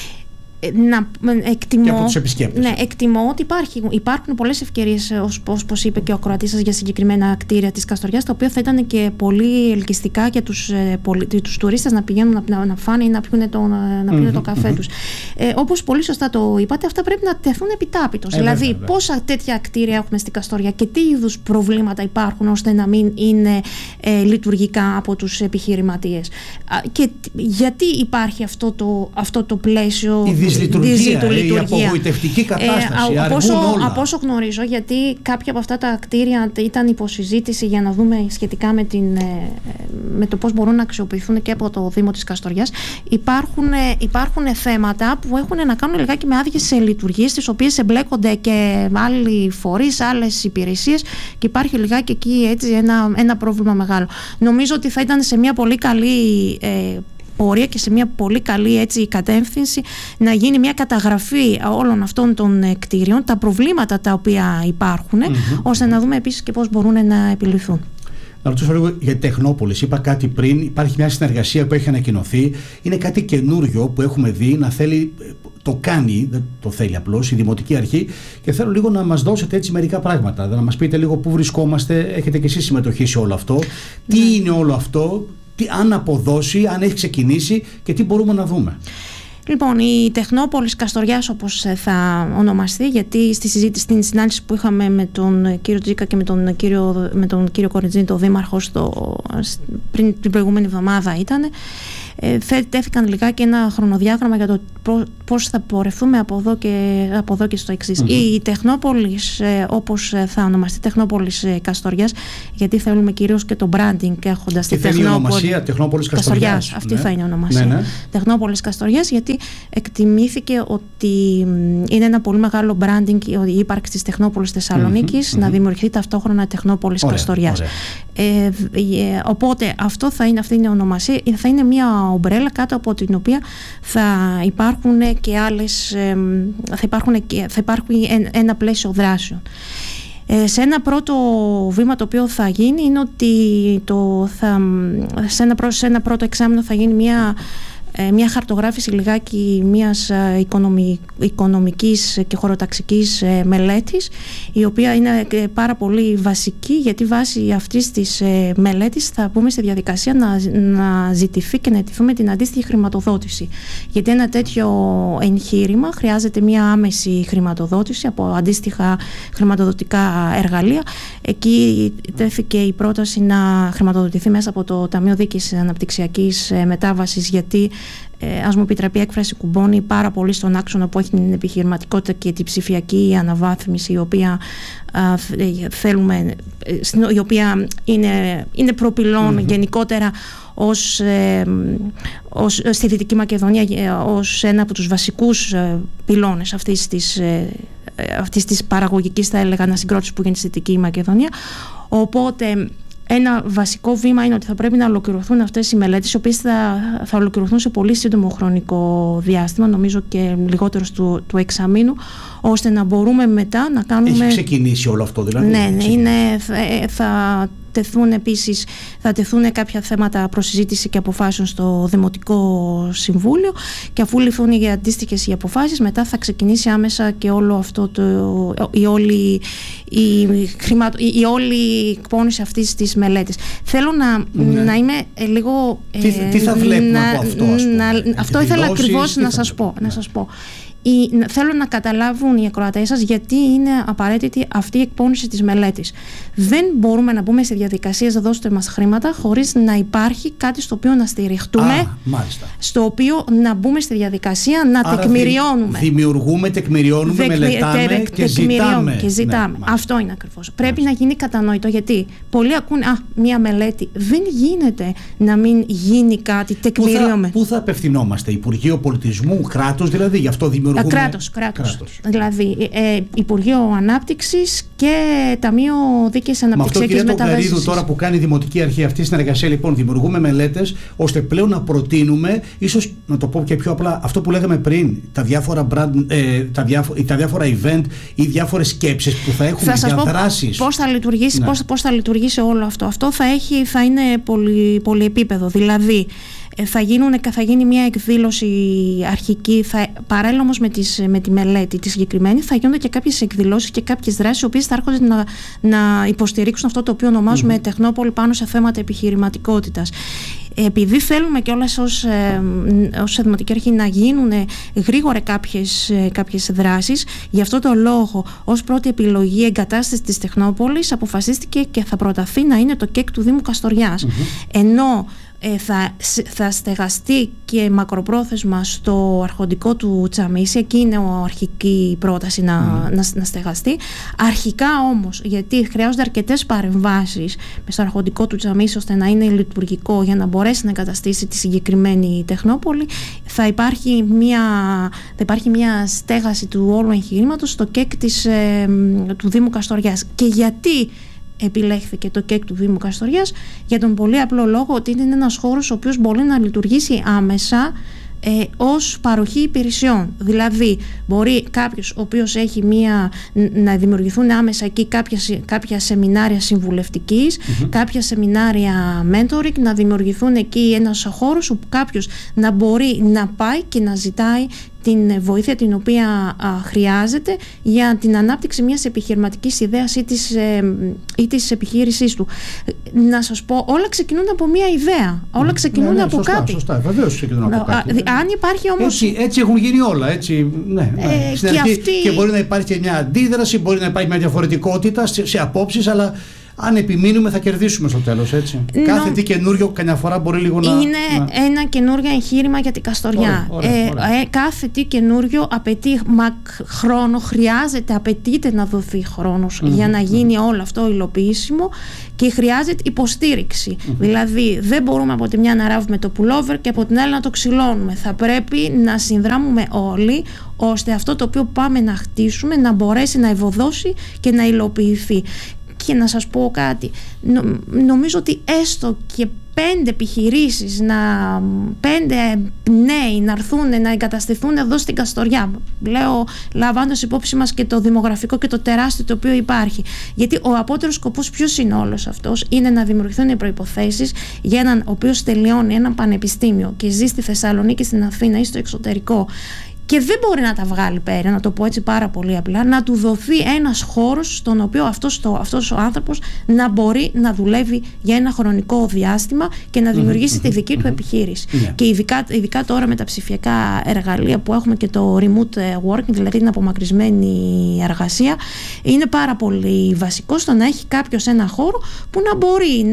Εκτιμώ, και από τους επισκέπτες. Ναι, εκτιμώ ότι υπάρχουν πολλές ευκαιρίες, όπως είπε και ο ακροατής σας, για συγκεκριμένα κτίρια της Καστοριάς, τα οποία θα ήταν και πολύ ελκυστικά για τους τουρίστες να πηγαίνουν να φάνε ή να πιούνε το καφέ τους. Όπως πολύ σωστά το είπατε, αυτά πρέπει να τεθούν επιτάπητος. Δηλαδή, πόσα τέτοια κτίρια έχουμε στην Καστοριά και τι είδους προβλήματα υπάρχουν ώστε να μην είναι λειτουργικά από τους επιχειρηματίες. Και γιατί υπάρχει αυτό το πλαίσιο. Η απογοητευτική κατάσταση. Από όσο γνωρίζω, γιατί κάποια από αυτά τα κτίρια ήταν υποσυζήτηση για να δούμε σχετικά με το πώς μπορούν να αξιοποιηθούν και από το Δήμο της Καστοριάς, υπάρχουν θέματα που έχουν να κάνουν λιγάκι με άδειες λειτουργίες, τις οποίες εμπλέκονται και άλλοι φορείς, άλλες υπηρεσίες, και υπάρχει λιγάκι εκεί έτσι ένα πρόβλημα μεγάλο. Νομίζω ότι θα ήταν σε μια πολύ καλή πορεία και σε μια πολύ καλή έτσι κατεύθυνση να γίνει μια καταγραφή όλων αυτών των κτίριων, τα προβλήματα τα οποία υπάρχουν, ώστε να δούμε επίσης και πώς μπορούν να επιληθούν. Να ρωτήσω λίγο για Τεχνόπολης. Είπα κάτι πριν, υπάρχει μια συνεργασία που έχει ανακοινωθεί. Είναι κάτι καινούριο που έχουμε δει να θέλει, το κάνει, δεν το θέλει απλώς, η Δημοτική Αρχή, και θέλω λίγο να μας δώσετε έτσι μερικά πράγματα. Να μας πείτε λίγο πού βρισκόμαστε, έχετε και εσείς συμμετοχή σε όλο αυτό, τι είναι όλο αυτό, αν αποδώσει, αν έχει ξεκινήσει και τι μπορούμε να δούμε. Λοιπόν, η Τεχνόπολης Καστοριάς, όπως θα ονομαστεί, γιατί στην συνάντηση που είχαμε με τον κύριο Τζίκα και με τον κύριο Κοριτζίνη, τον δήμαρχο, πριν την προηγούμενη εβδομάδα ήταν, τέθηκαν λιγάκι ένα χρονοδιάγραμμα για το πώς θα πορευτούμε από εδώ και στο εξής. Η Τεχνόπολης, όπως θα ονομαστεί, Τεχνόπολης Καστοριάς, γιατί θέλουμε κυρίως και το branding έχοντας τη Τεχνόπολης Καστοριάς. Αυτή θα είναι η ονομασία. Ναι. Τεχνόπολης Καστοριάς, γιατί εκτιμήθηκε ότι είναι ένα πολύ μεγάλο branding η ύπαρξη της Τεχνόπολης Θεσσαλονίκης, να δημιουργηθεί ταυτόχρονα Τεχνόπολης Καστοριάς. Οπότε αυτή είναι η ονομασία, θα είναι μια ομπρέλα κάτω από την οποία θα υπάρχουν και άλλες, θα υπάρχει ένα πλαίσιο δράσεων. Σε ένα πρώτο βήμα το οποίο θα γίνει είναι ότι σε ένα πρώτο εξάμηνο θα γίνει μια χαρτογράφηση λιγάκι μιας οικονομικής και χωροταξικής μελέτης, η οποία είναι πάρα πολύ βασική, γιατί βάσει αυτής της μελέτης θα μπούμε στη διαδικασία να ζητηθεί και να αιτηθούμε την αντίστοιχη χρηματοδότηση. Γιατί ένα τέτοιο εγχείρημα χρειάζεται μια άμεση χρηματοδότηση από αντίστοιχα χρηματοδοτικά εργαλεία. Εκεί τέθηκε η πρόταση να χρηματοδοτηθεί μέσα από το Ταμείο Δίκης Αναπτυξιακής Μετάβασης, γιατί ας μου επιτραπεί η έκφραση, κουμπώνει πάρα πολύ στον άξονα που έχει την επιχειρηματικότητα και την ψηφιακή αναβάθμιση, η οποία η οποία είναι προπυλών γενικότερα στη Δυτική Μακεδονία ως ένα από τους βασικούς πυλώνες αυτής της παραγωγικής, θα έλεγα, ανασυγκρότησης που γίνεται στη Δυτική Μακεδονία. Οπότε ένα βασικό βήμα είναι ότι θα πρέπει να ολοκληρωθούν αυτές οι μελέτες, οι οποίες θα ολοκληρωθούν σε πολύ σύντομο χρονικό διάστημα, νομίζω και λιγότερο του εξαμήνου, ώστε να μπορούμε μετά να κάνουμε... Έχει ξεκινήσει όλο αυτό δηλαδή? Ναι, θα τεθούν κάποια θέματα προσυζήτηση και αποφάσεων στο Δημοτικό Συμβούλιο, και αφού ληφθούν οι αντίστοιχες οι αποφάσεις, μετά θα ξεκινήσει άμεσα και όλο αυτό η όλη εκπόνηση αυτής της μελέτης. Θέλω να είμαι λίγο... Τι θα βλέπουμε από αυτό, ας πούμε? Αυτό ήθελα ακριβώς να σας πω. Θέλω να καταλάβουν οι ακροατές σας γιατί είναι απαραίτητη αυτή η εκπόνηση της μελέτης. Δεν μπορούμε να μπούμε σε διαδικασίες «δώστε μας χρήματα» χωρίς να υπάρχει κάτι στο οποίο να στηριχτούμε, στο οποίο να μπούμε στη διαδικασία να τεκμηριώνουμε. Δημιουργούμε, τεκμηριώνουμε, μελετάμε και ζητάμε. Ναι, αυτό είναι ακριβώς. Πρέπει να γίνει κατανοητό, γιατί πολλοί ακούνε μία μελέτη. Δεν γίνεται να μην γίνει κάτι, τεκμηριώμε. Πού θα απευθυνόμαστε? Υπουργείο Πολιτισμού, κράτος δηλαδή? Γι' αυτό δημιουργούμε... Κράτος. Δηλαδή Υπουργείο Ανάπτυξης και Ταμείο Δίκαιης Αναπτυξιακής Μεταβάσης. Με αυτό, κυρία Τογκαρίδου, τώρα που κάνει η Δημοτική Αρχή αυτή η συνεργασία, λοιπόν, δημιουργούμε μελέτες ώστε πλέον να προτείνουμε, ίσως να το πω και πιο απλά, αυτό που λέγαμε πριν, τα διάφορα τα διάφορα event ή διάφορες σκέψεις που θα έχουν για δράσεις. Πώς θα λειτουργήσει, πώς θα λειτουργήσει όλο αυτό. Αυτό θα είναι πολυεπίπεδο. Δηλαδή θα γίνει μια εκδήλωση αρχική, παράλληλα όμως με τη μελέτη τη συγκεκριμένη θα γίνονται και κάποιες εκδηλώσεις και κάποιες δράσεις οι οποίες θα έρχονται να υποστηρίξουν αυτό το οποίο ονομάζουμε Τεχνόπολη πάνω σε θέματα επιχειρηματικότητας. Επειδή θέλουμε κιόλας ως Δημοτική Αρχή να γίνουν γρήγορα κάποιες δράσεις, γι' αυτό το λόγο ως πρώτη επιλογή εγκατάσταση της Τεχνόπολης αποφασίστηκε και θα προταθεί να είναι το ΚΕΚ του Δήμου Καστοριάς. Ενώ θα στεγαστεί και μακροπρόθεσμα στο αρχοντικό του Τσαμίσι, εκεί είναι η αρχική πρόταση να στεγαστεί. Αρχικά όμως, γιατί χρειάζονται αρκετές παρεμβάσεις στο αρχοντικό του Τσαμίσι ώστε να είναι λειτουργικό για να μπορέσει να εγκαταστήσει τη συγκεκριμένη Τεχνόπολη, θα υπάρχει μια στέγαση του όλου εγχειρήματος στο ΚΕΚ του Δήμου Καστοριάς. Και γιατί επιλέχθηκε το ΚΕΚ του Δήμου Καστοριάς? Για τον πολύ απλό λόγο ότι είναι ένας χώρος ο οποίος μπορεί να λειτουργήσει άμεσα ως παροχή υπηρεσιών. Δηλαδή μπορεί κάποιος ο οποίος έχει να δημιουργηθούν άμεσα εκεί κάποια σεμινάρια συμβουλευτικής, κάποια σεμινάρια mentoring, να δημιουργηθούν εκεί ένας χώρος όπου κάποιος να μπορεί να πάει και να ζητάει την βοήθεια την οποία χρειάζεται για την ανάπτυξη μιας επιχειρηματικής ιδέας ή της επιχείρησής του. Να σας πω, όλα ξεκινούν από μια ιδέα. Όλα ξεκινούν από κάτι. Σωστά, βεβαίως ξεκινούν από κάτι. Αν υπάρχει όμως... Έτσι έχουν γίνει όλα. Έτσι, και μπορεί να υπάρχει και μια αντίδραση, μπορεί να υπάρχει μια διαφορετικότητα σε απόψεις, αλλά αν επιμείνουμε θα κερδίσουμε στο τέλος, έτσι. Κάθε τι καινούριο καμιά φορά μπορεί λίγο να... Είναι ένα καινούριο εγχείρημα για την Καστοριά. Κάθε τι καινούριο απαιτεί χρόνο, απαιτείται να δοθεί χρόνος για να γίνει όλο αυτό υλοποιήσιμο και χρειάζεται υποστήριξη. Δηλαδή δεν μπορούμε από τη μια να ράβουμε το πουλόβερ και από την άλλη να το ξυλώνουμε. Θα πρέπει να συνδράμουμε όλοι ώστε αυτό το οποίο πάμε να χτίσουμε να μπορέσει να ευωδώσει και να υλοποιηθεί. Και να σας πω κάτι, νομίζω ότι έστω και 5 επιχειρήσεις, 5 νέοι να έρθουν να εγκαταστηθούν εδώ στην Καστοριά, λέω λαμβάνοντας υπόψη μας και το δημογραφικό και το τεράστιο το οποίο υπάρχει, γιατί ο απότερος σκοπός ποιος είναι όλος αυτός? Είναι να δημιουργηθούν οι προϋποθέσεις για έναν ο οποίος τελειώνει ένα πανεπιστήμιο και ζει στη Θεσσαλονίκη, στην Αθήνα ή στο εξωτερικό και δεν μπορεί να τα βγάλει πέρα, να το πω έτσι πάρα πολύ απλά, να του δοθεί ένας χώρος στον οποίο αυτός ο άνθρωπος να μπορεί να δουλεύει για ένα χρονικό διάστημα και να δημιουργήσει τη δική του επιχείρηση. Και ειδικά τώρα με τα ψηφιακά εργαλεία που έχουμε και το remote working, δηλαδή την απομακρυσμένη εργασία, είναι πάρα πολύ βασικό στο να έχει κάποιος ένα χώρο που να μπορεί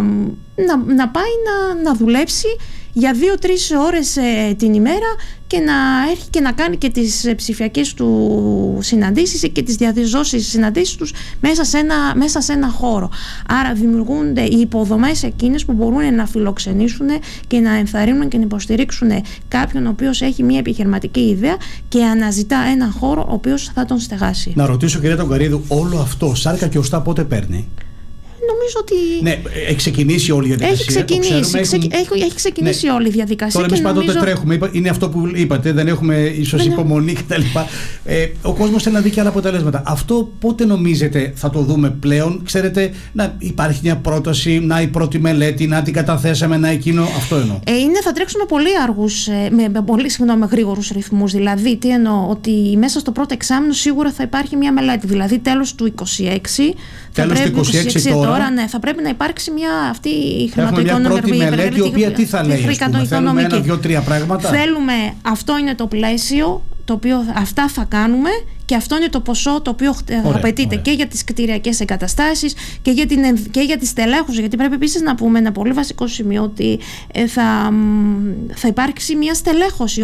να πάει να δουλέψει για 2-3 ώρες την ημέρα και να έρχει και να κάνει και τις ψηφιακές του συναντήσεις και τις διαδηλώσεις συναντήσεις τους μέσα σε ένα χώρο. Άρα δημιουργούνται οι υποδομές εκείνες που μπορούν να φιλοξενήσουν και να ενθαρρύνουν και να υποστηρίξουν κάποιον ο οποίος έχει μια επιχειρηματική ιδέα και αναζητά ένα χώρο ο οποίος θα τον στεγάσει. Να ρωτήσω, κυρία Τογκαρίδου, όλο αυτό σάρκα και οστά πότε παίρνει? νομίζω ότι. Ναι, έχει ξεκινήσει όλη η διαδικασία. Έχει ξεκινήσει όλη η διαδικασία. Τώρα εμείς πάντοτε τρέχουμε. Είναι αυτό που είπατε, δεν έχουμε ίσως υπομονή κτλ. Ο κόσμος θέλει να δει και άλλα αποτελέσματα. Αυτό πότε νομίζετε θα το δούμε πλέον? Ξέρετε, να υπάρχει μια πρόταση, να η πρώτη μελέτη, να την καταθέσαμε, να εκείνο. Αυτό εννοώ. Θα τρέξουμε πολύ αργούς, με πολύ γρήγορους ρυθμούς. Δηλαδή, τι εννοώ, ότι μέσα στο πρώτο εξάμηνο σίγουρα θα υπάρχει μια μελέτη. Δηλαδή, τέλος του 2026. Τέλος του 2026 τώρα. Ναι, θα πρέπει να υπάρξει αυτή η χρηματοοικονομική πρώτη μελέτη, η οποία τι θα λέει? Θέλουμε 1-2-3 πράγματα. Αυτό είναι το πλαίσιο το οποίο αυτά θα κάνουμε και αυτό είναι το ποσό το οποίο απαιτείται και για τις κτηριακές εγκαταστάσεις και για τις τελέχους, γιατί πρέπει επίσης να πούμε ένα πολύ βασικό σημείο ότι θα υπάρξει μια στελέχωση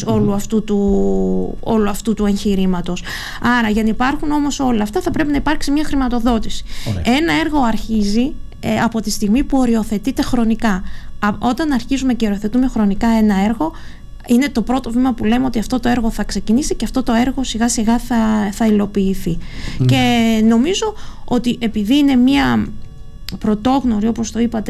όλου αυτού του εγχειρήματος. Άρα για να υπάρχουν όμως όλα αυτά θα πρέπει να υπάρξει μια χρηματοδότηση. Ένα έργο αρχίζει από τη στιγμή που οριοθετείται χρονικά. Όταν αρχίζουμε και οριοθετούμε χρονικά ένα έργο, είναι το πρώτο βήμα που λέμε ότι αυτό το έργο θα ξεκινήσει και αυτό το έργο σιγά σιγά θα υλοποιηθεί. Και νομίζω ότι επειδή είναι μια πρωτόγνωρη, όπως το είπατε,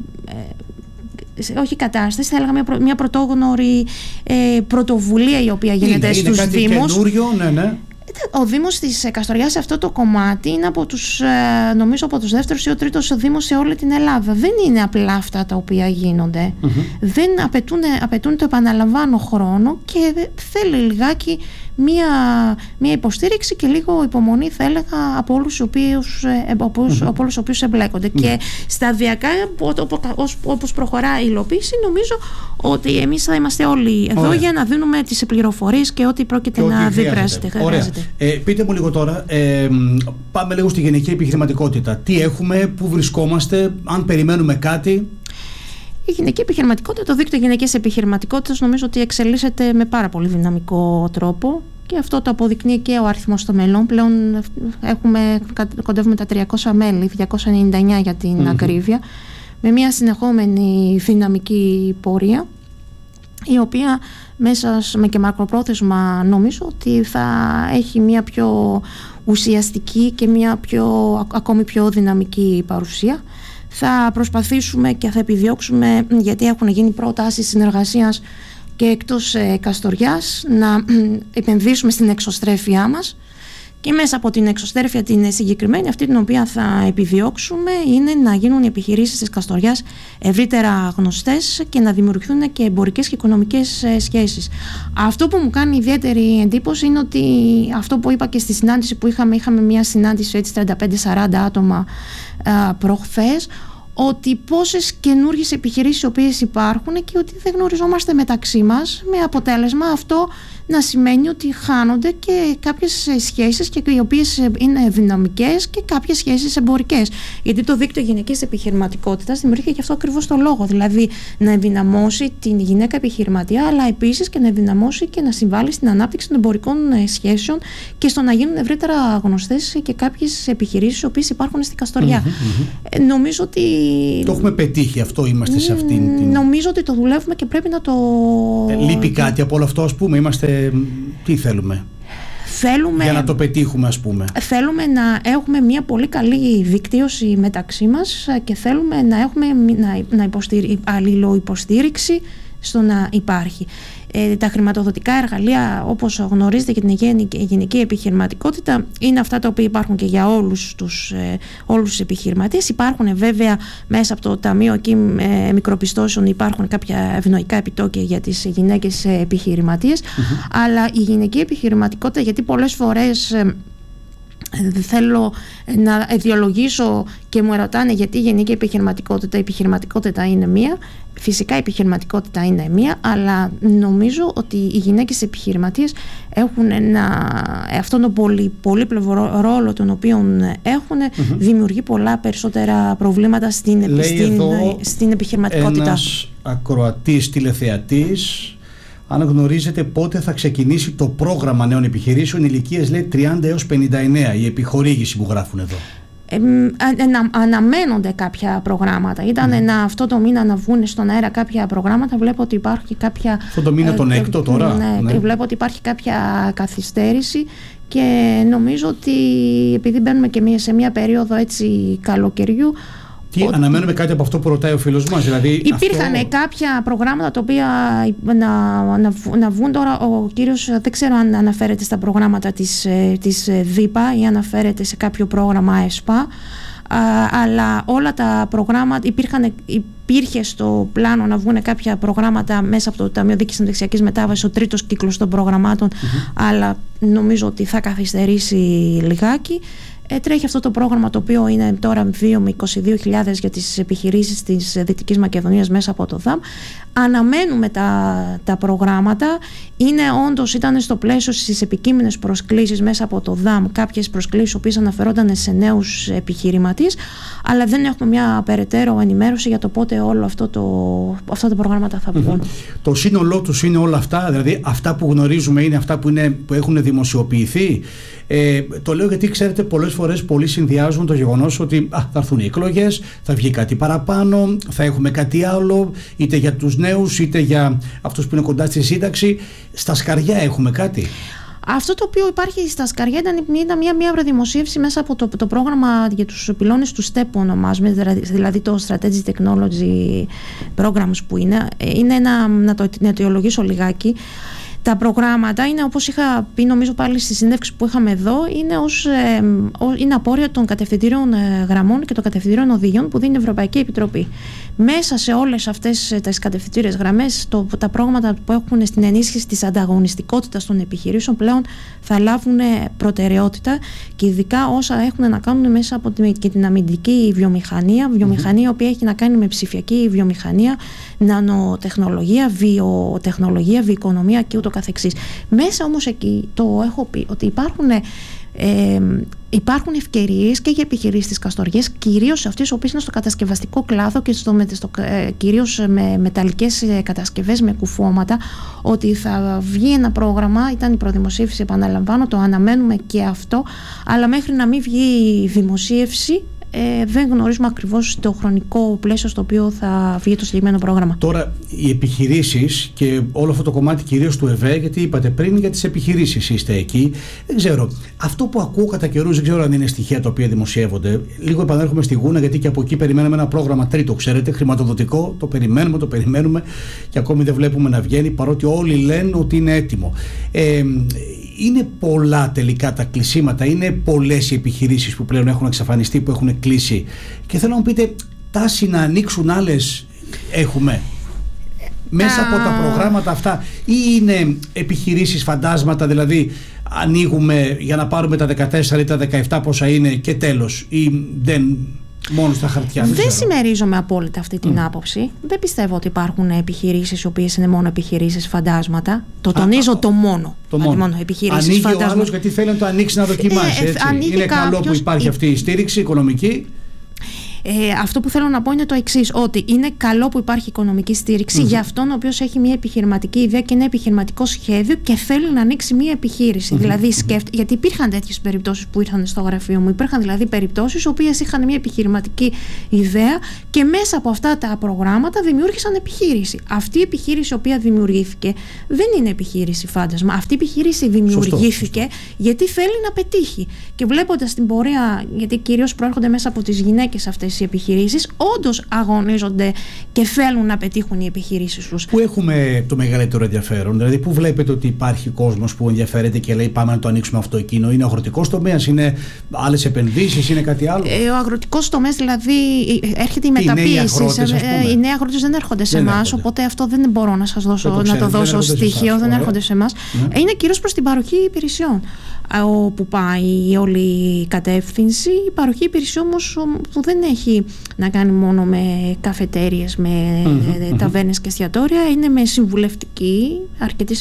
όχι κατάσταση, θα έλεγα μια πρωτόγνωρη πρωτοβουλία η οποία γίνεται στους Δήμους. Καινούριο, ναι. Ο Δήμος της Καστοριάς σε αυτό το κομμάτι είναι νομίζω από τους δεύτερους ή ο τρίτος Δήμος σε όλη την Ελλάδα. Δεν είναι απλά αυτά τα οποία γίνονται. Δεν απαιτούν το επαναλαμβάνω χρόνο και θέλει λιγάκι μία υποστήριξη και λίγο υπομονή, θα έλεγα, από όλους τους οποίους εμπλέκονται. Και σταδιακά, όπως προχωρά η υλοποίηση, νομίζω ότι εμείς θα είμαστε όλοι εδώ για να δίνουμε τις πληροφορίες και ό,τι πρόκειται να χρειάζεται. Πείτε μου λίγο τώρα, πάμε λίγο στη γενική επιχειρηματικότητα. Τι έχουμε, πού βρισκόμαστε, αν περιμένουμε κάτι? Η γυναική επιχειρηματικότητα, το δίκτυο γυναικής επιχειρηματικότητας, νομίζω ότι εξελίσσεται με πάρα πολύ δυναμικό τρόπο και αυτό το αποδεικνύει και ο αριθμός των μελών. Πλέον κοντεύουμε τα 300 μέλη, 299 για την ακρίβεια, με μια συνεχόμενη δυναμική πορεία, η οποία μέσα και μακροπρόθεσμα νομίζω ότι θα έχει μια πιο ουσιαστική και μια ακόμη πιο δυναμική παρουσία. Θα προσπαθήσουμε και θα επιδιώξουμε, γιατί έχουν γίνει προτάσεις συνεργασίας και εκτός Καστοριάς, να επενδύσουμε στην εξωστρέφειά μας και μέσα από την εξωστρέφεια την συγκεκριμένη, αυτή την οποία θα επιδιώξουμε, είναι να γίνουν οι επιχειρήσεις της Καστοριάς ευρύτερα γνωστές και να δημιουργηθούν και εμπορικές και οικονομικές σχέσεις. Αυτό που μου κάνει ιδιαίτερη εντύπωση είναι ότι αυτό που είπα και στη συνάντηση που είχαμε μια συνάντηση 35-40 άτομα προχθές, ότι πόσες καινούργιες επιχειρήσεις οι οποίες υπάρχουν και ότι δεν γνωριζόμαστε μεταξύ μας, με αποτέλεσμα αυτό να σημαίνει ότι χάνονται και κάποιες σχέσεις και οι οποίες είναι δυναμικές και κάποιες σχέσεις εμπορικές. Γιατί το δίκτυο γυναικής επιχειρηματικότητας δημιουργείται και αυτό ακριβώς το λόγο. Δηλαδή να ενδυναμώσει την γυναίκα επιχειρηματία, αλλά επίσης και να ενδυναμώσει και να συμβάλλει στην ανάπτυξη των εμπορικών σχέσεων και στο να γίνουν ευρύτερα γνωστές και κάποιες επιχειρήσεις οι οποίες υπάρχουν στην Καστοριά. Νομίζω ότι. Το έχουμε πετύχει αυτό, είμαστε σε αυτήν την. Νομίζω ότι το δουλεύουμε και πρέπει να το. Λείπει κάτι από όλο αυτό, ας πούμε, είμαστε. Τι θέλουμε για να το πετύχουμε, ας πούμε? Θέλουμε να έχουμε μια πολύ καλή δικτύωση μεταξύ μας και θέλουμε να έχουμε αλληλοϊποστήριξη στο να υπάρχει. Τα χρηματοδοτικά εργαλεία, όπως γνωρίζετε, για την γυναική επιχειρηματικότητα είναι αυτά τα οποία υπάρχουν και για όλους τους επιχειρηματίες. Υπάρχουν βέβαια μέσα από το Ταμείο εκεί Μικροπιστώσεων, υπάρχουν κάποια ευνοϊκά επιτόκια για τις γυναίκες επιχειρηματίες, αλλά η γυναική επιχειρηματικότητα, γιατί πολλές φορές θέλω να αιτιολογήσω και μου ρωτάνε γιατί η γενική επιχειρηματικότητα, η επιχειρηματικότητα είναι μία. Φυσικά η επιχειρηματικότητα είναι μία, αλλά νομίζω ότι οι γυναίκες επιχειρηματίες έχουν αυτόν τον πολύπλευρο ρόλο τον οποίο έχουν, δημιουργεί πολλά περισσότερα προβλήματα στην επιχειρηματικότητα. Ένας ακροατής τηλεθεατής, αν γνωρίζετε πότε θα ξεκινήσει το πρόγραμμα νέων επιχειρήσεων ηλικίες, λέει 30 έως 59, η επιχορήγηση που γράφουν εδώ. Αναμένονται κάποια προγράμματα. Ήταν αυτό το μήνα να βγουν στον αέρα κάποια προγράμματα. Βλέπω ότι υπάρχει κάποια. Αυτό το μήνα τον έκτο τώρα. Ναι. Βλέπω ότι υπάρχει κάποια καθυστέρηση και νομίζω ότι επειδή μπαίνουμε και σε μια περίοδο έτσι καλοκαιριού. Αναμένουμε κάτι από αυτό που ρωτάει ο φίλος μας, δηλαδή υπήρχαν κάποια προγράμματα τα οποία να βγουν τώρα. Ο κύριος δεν ξέρω αν αναφέρεται στα προγράμματα της ΔΥΠΑ ή αναφέρεται σε κάποιο πρόγραμμα ΕΣΠΑ, αλλά όλα τα προγράμματα υπήρχε στο πλάνο να βγουν κάποια προγράμματα μέσα από το Ταμείο Δίκης Αναπτυξιακής Μετάβασης, ο τρίτος κύκλος των προγραμμάτων, αλλά νομίζω ότι θα καθυστερήσει λιγάκι. Τρέχει αυτό το πρόγραμμα το οποίο είναι τώρα 2 με 22.000 για τις επιχειρήσεις της Δυτικής Μακεδονίας μέσα από το ΔΑΜ. Αναμένουμε τα προγράμματα. Ήταν στο πλαίσιο στις επικείμενες προσκλήσεις μέσα από το ΔΑΜ κάποιες προσκλήσεις οι οποίες αναφερόταν σε νέους επιχειρηματίες, αλλά δεν έχουμε μια περαιτέρω ενημέρωση για το πότε όλα αυτά τα προγράμματα θα βγουν. Το σύνολό τους είναι όλα αυτά, δηλαδή αυτά που γνωρίζουμε είναι αυτά που έχουν δημοσιοποιηθεί. Το λέω γιατί ξέρετε, πολλές φορές πολλοί συνδυάζουν το γεγονός ότι θα έρθουν οι εκλογές, θα βγει κάτι παραπάνω, θα έχουμε κάτι άλλο, είτε για τους νέους είτε για αυτούς που είναι κοντά στη σύνταξη. Στα σκαριά έχουμε κάτι. Αυτό το οποίο υπάρχει στα σκαριά ήταν μια προδημοσίευση μέσα από το πρόγραμμα για τους πυλώνες του STEP που ονομάζουμε, δηλαδή το Strategic Technology Programs που είναι να το αιτιολογήσω λιγάκι. Τα προγράμματα είναι, όπως είχα πει νομίζω πάλι στη συνέντευξη που είχαμε εδώ, είναι απόρρια των κατευθυντήριων γραμμών και των κατευθυντήριων οδηγιών που δίνει η Ευρωπαϊκή Επιτροπή. Μέσα σε όλες αυτές τις κατευθυντήριες γραμμές, τα πρόγραμματα που έχουν στην ενίσχυση της ανταγωνιστικότητας των επιχειρήσεων πλέον θα λάβουν προτεραιότητα, και ειδικά όσα έχουν να κάνουν μέσα από την αμυντική βιομηχανία, η οποία έχει να κάνει με ψηφιακή βιομηχανία, νανοτεχνολογία, βιοτεχνολογία, βιοοικονομία και ούτω καθεξής. Μέσα όμως εκεί το έχω πει ότι υπάρχουν ευκαιρίες και για επιχειρήσεις της Καστοριές, κυρίως αυτές οι οποίες είναι στο κατασκευαστικό κλάδο και κυρίως με μεταλλικές κατασκευές, με κουφώματα, ότι θα βγει ένα πρόγραμμα. Ήταν η προδημοσίευση, επαναλαμβάνω, το αναμένουμε και αυτό, αλλά μέχρι να μην βγει η δημοσίευση δεν γνωρίζουμε ακριβώς το χρονικό πλαίσιο στο οποίο θα βγει το συγκεκριμένο πρόγραμμα. Τώρα, οι επιχειρήσεις και όλο αυτό το κομμάτι κυρίως του ΕΒΕ, γιατί είπατε πριν για τις επιχειρήσεις είστε εκεί, δεν ξέρω. Αυτό που ακούω κατά καιρούς, δεν ξέρω αν είναι στοιχεία τα οποία δημοσιεύονται. Λίγο επανέρχομαι στη Γούνα, γιατί και από εκεί περιμέναμε ένα πρόγραμμα τρίτο, ξέρετε, χρηματοδοτικό. Το περιμένουμε και ακόμη δεν βλέπουμε να βγαίνει, παρότι όλοι λένε ότι είναι έτοιμο. Είναι πολλά τελικά τα κλεισίματα, είναι πολλές οι επιχειρήσεις που πλέον έχουν εξαφανιστεί, που έχουν κλείσει, και θέλω να μου πείτε, τάση να ανοίξουν άλλες έχουμε μέσα από τα προγράμματα αυτά, ή είναι επιχειρήσεις φαντάσματα, δηλαδή ανοίγουμε για να πάρουμε τα 14 ή τα 17 πόσα είναι και τέλος, ή δεν... Μόνο στα χαρτιά. Δεν συμμερίζομαι απόλυτα αυτή την άποψη. Δεν πιστεύω ότι υπάρχουν επιχειρήσεις οι οποίες είναι μόνο επιχειρήσεις φαντάσματα. Το τονίζω το μόνο. Επιχειρήσεις ανοίγει φαντάσματα. Ο άλλος γιατί θέλει να το ανοίξει να δοκιμάσει. Είναι καλό που υπάρχει αυτή η στήριξη οικονομική. Αυτό που θέλω να πω είναι το εξής, ότι είναι καλό που υπάρχει οικονομική στήριξη για αυτόν ο οποίος έχει μια επιχειρηματική ιδέα και ένα επιχειρηματικό σχέδιο και θέλει να ανοίξει μια επιχείρηση. Δηλαδή, γιατί υπήρχαν τέτοιες περιπτώσεις που ήρθαν στο γραφείο μου. Υπήρχαν δηλαδή περιπτώσεις οι οποίες είχαν μια επιχειρηματική ιδέα και μέσα από αυτά τα προγράμματα δημιούργησαν επιχείρηση. Αυτή η επιχείρηση η οποία δημιουργήθηκε δεν είναι επιχείρηση φάντασμα. Αυτή η επιχείρηση δημιουργήθηκε γιατί θέλει να πετύχει. Και βλέποντας την πορεία, γιατί κυρίως προέρχονται μέσα από τις γυναίκες αυτές οι επιχειρήσεις, όντως αγωνίζονται και θέλουν να πετύχουν οι επιχειρήσεις τους. Πού έχουμε το μεγαλύτερο ενδιαφέρον, δηλαδή πού βλέπετε ότι υπάρχει κόσμος που ενδιαφέρεται και λέει πάμε να το ανοίξουμε αυτό εκείνο? Είναι ο αγροτικός τομέας, είναι άλλες επενδύσεις, είναι κάτι άλλο? Ο αγροτικός τομέας, δηλαδή έρχεται η μεταποίηση. Οι νέοι αγρότες δεν έρχονται σε εμάς, οπότε αυτό δεν μπορώ να σας δώσω, να το δώσω στοιχείο, δεν έρχονται σε εμάς. Είναι κυρίως προς την παροχή υπηρεσιών όπου πάει η όλη κατεύθυνση. Η παροχή υπηρεσιών όμως που δεν έχει να κάνει μόνο με καφετέριες, με ταβέρνες και εστιατόρια, είναι με αρκετές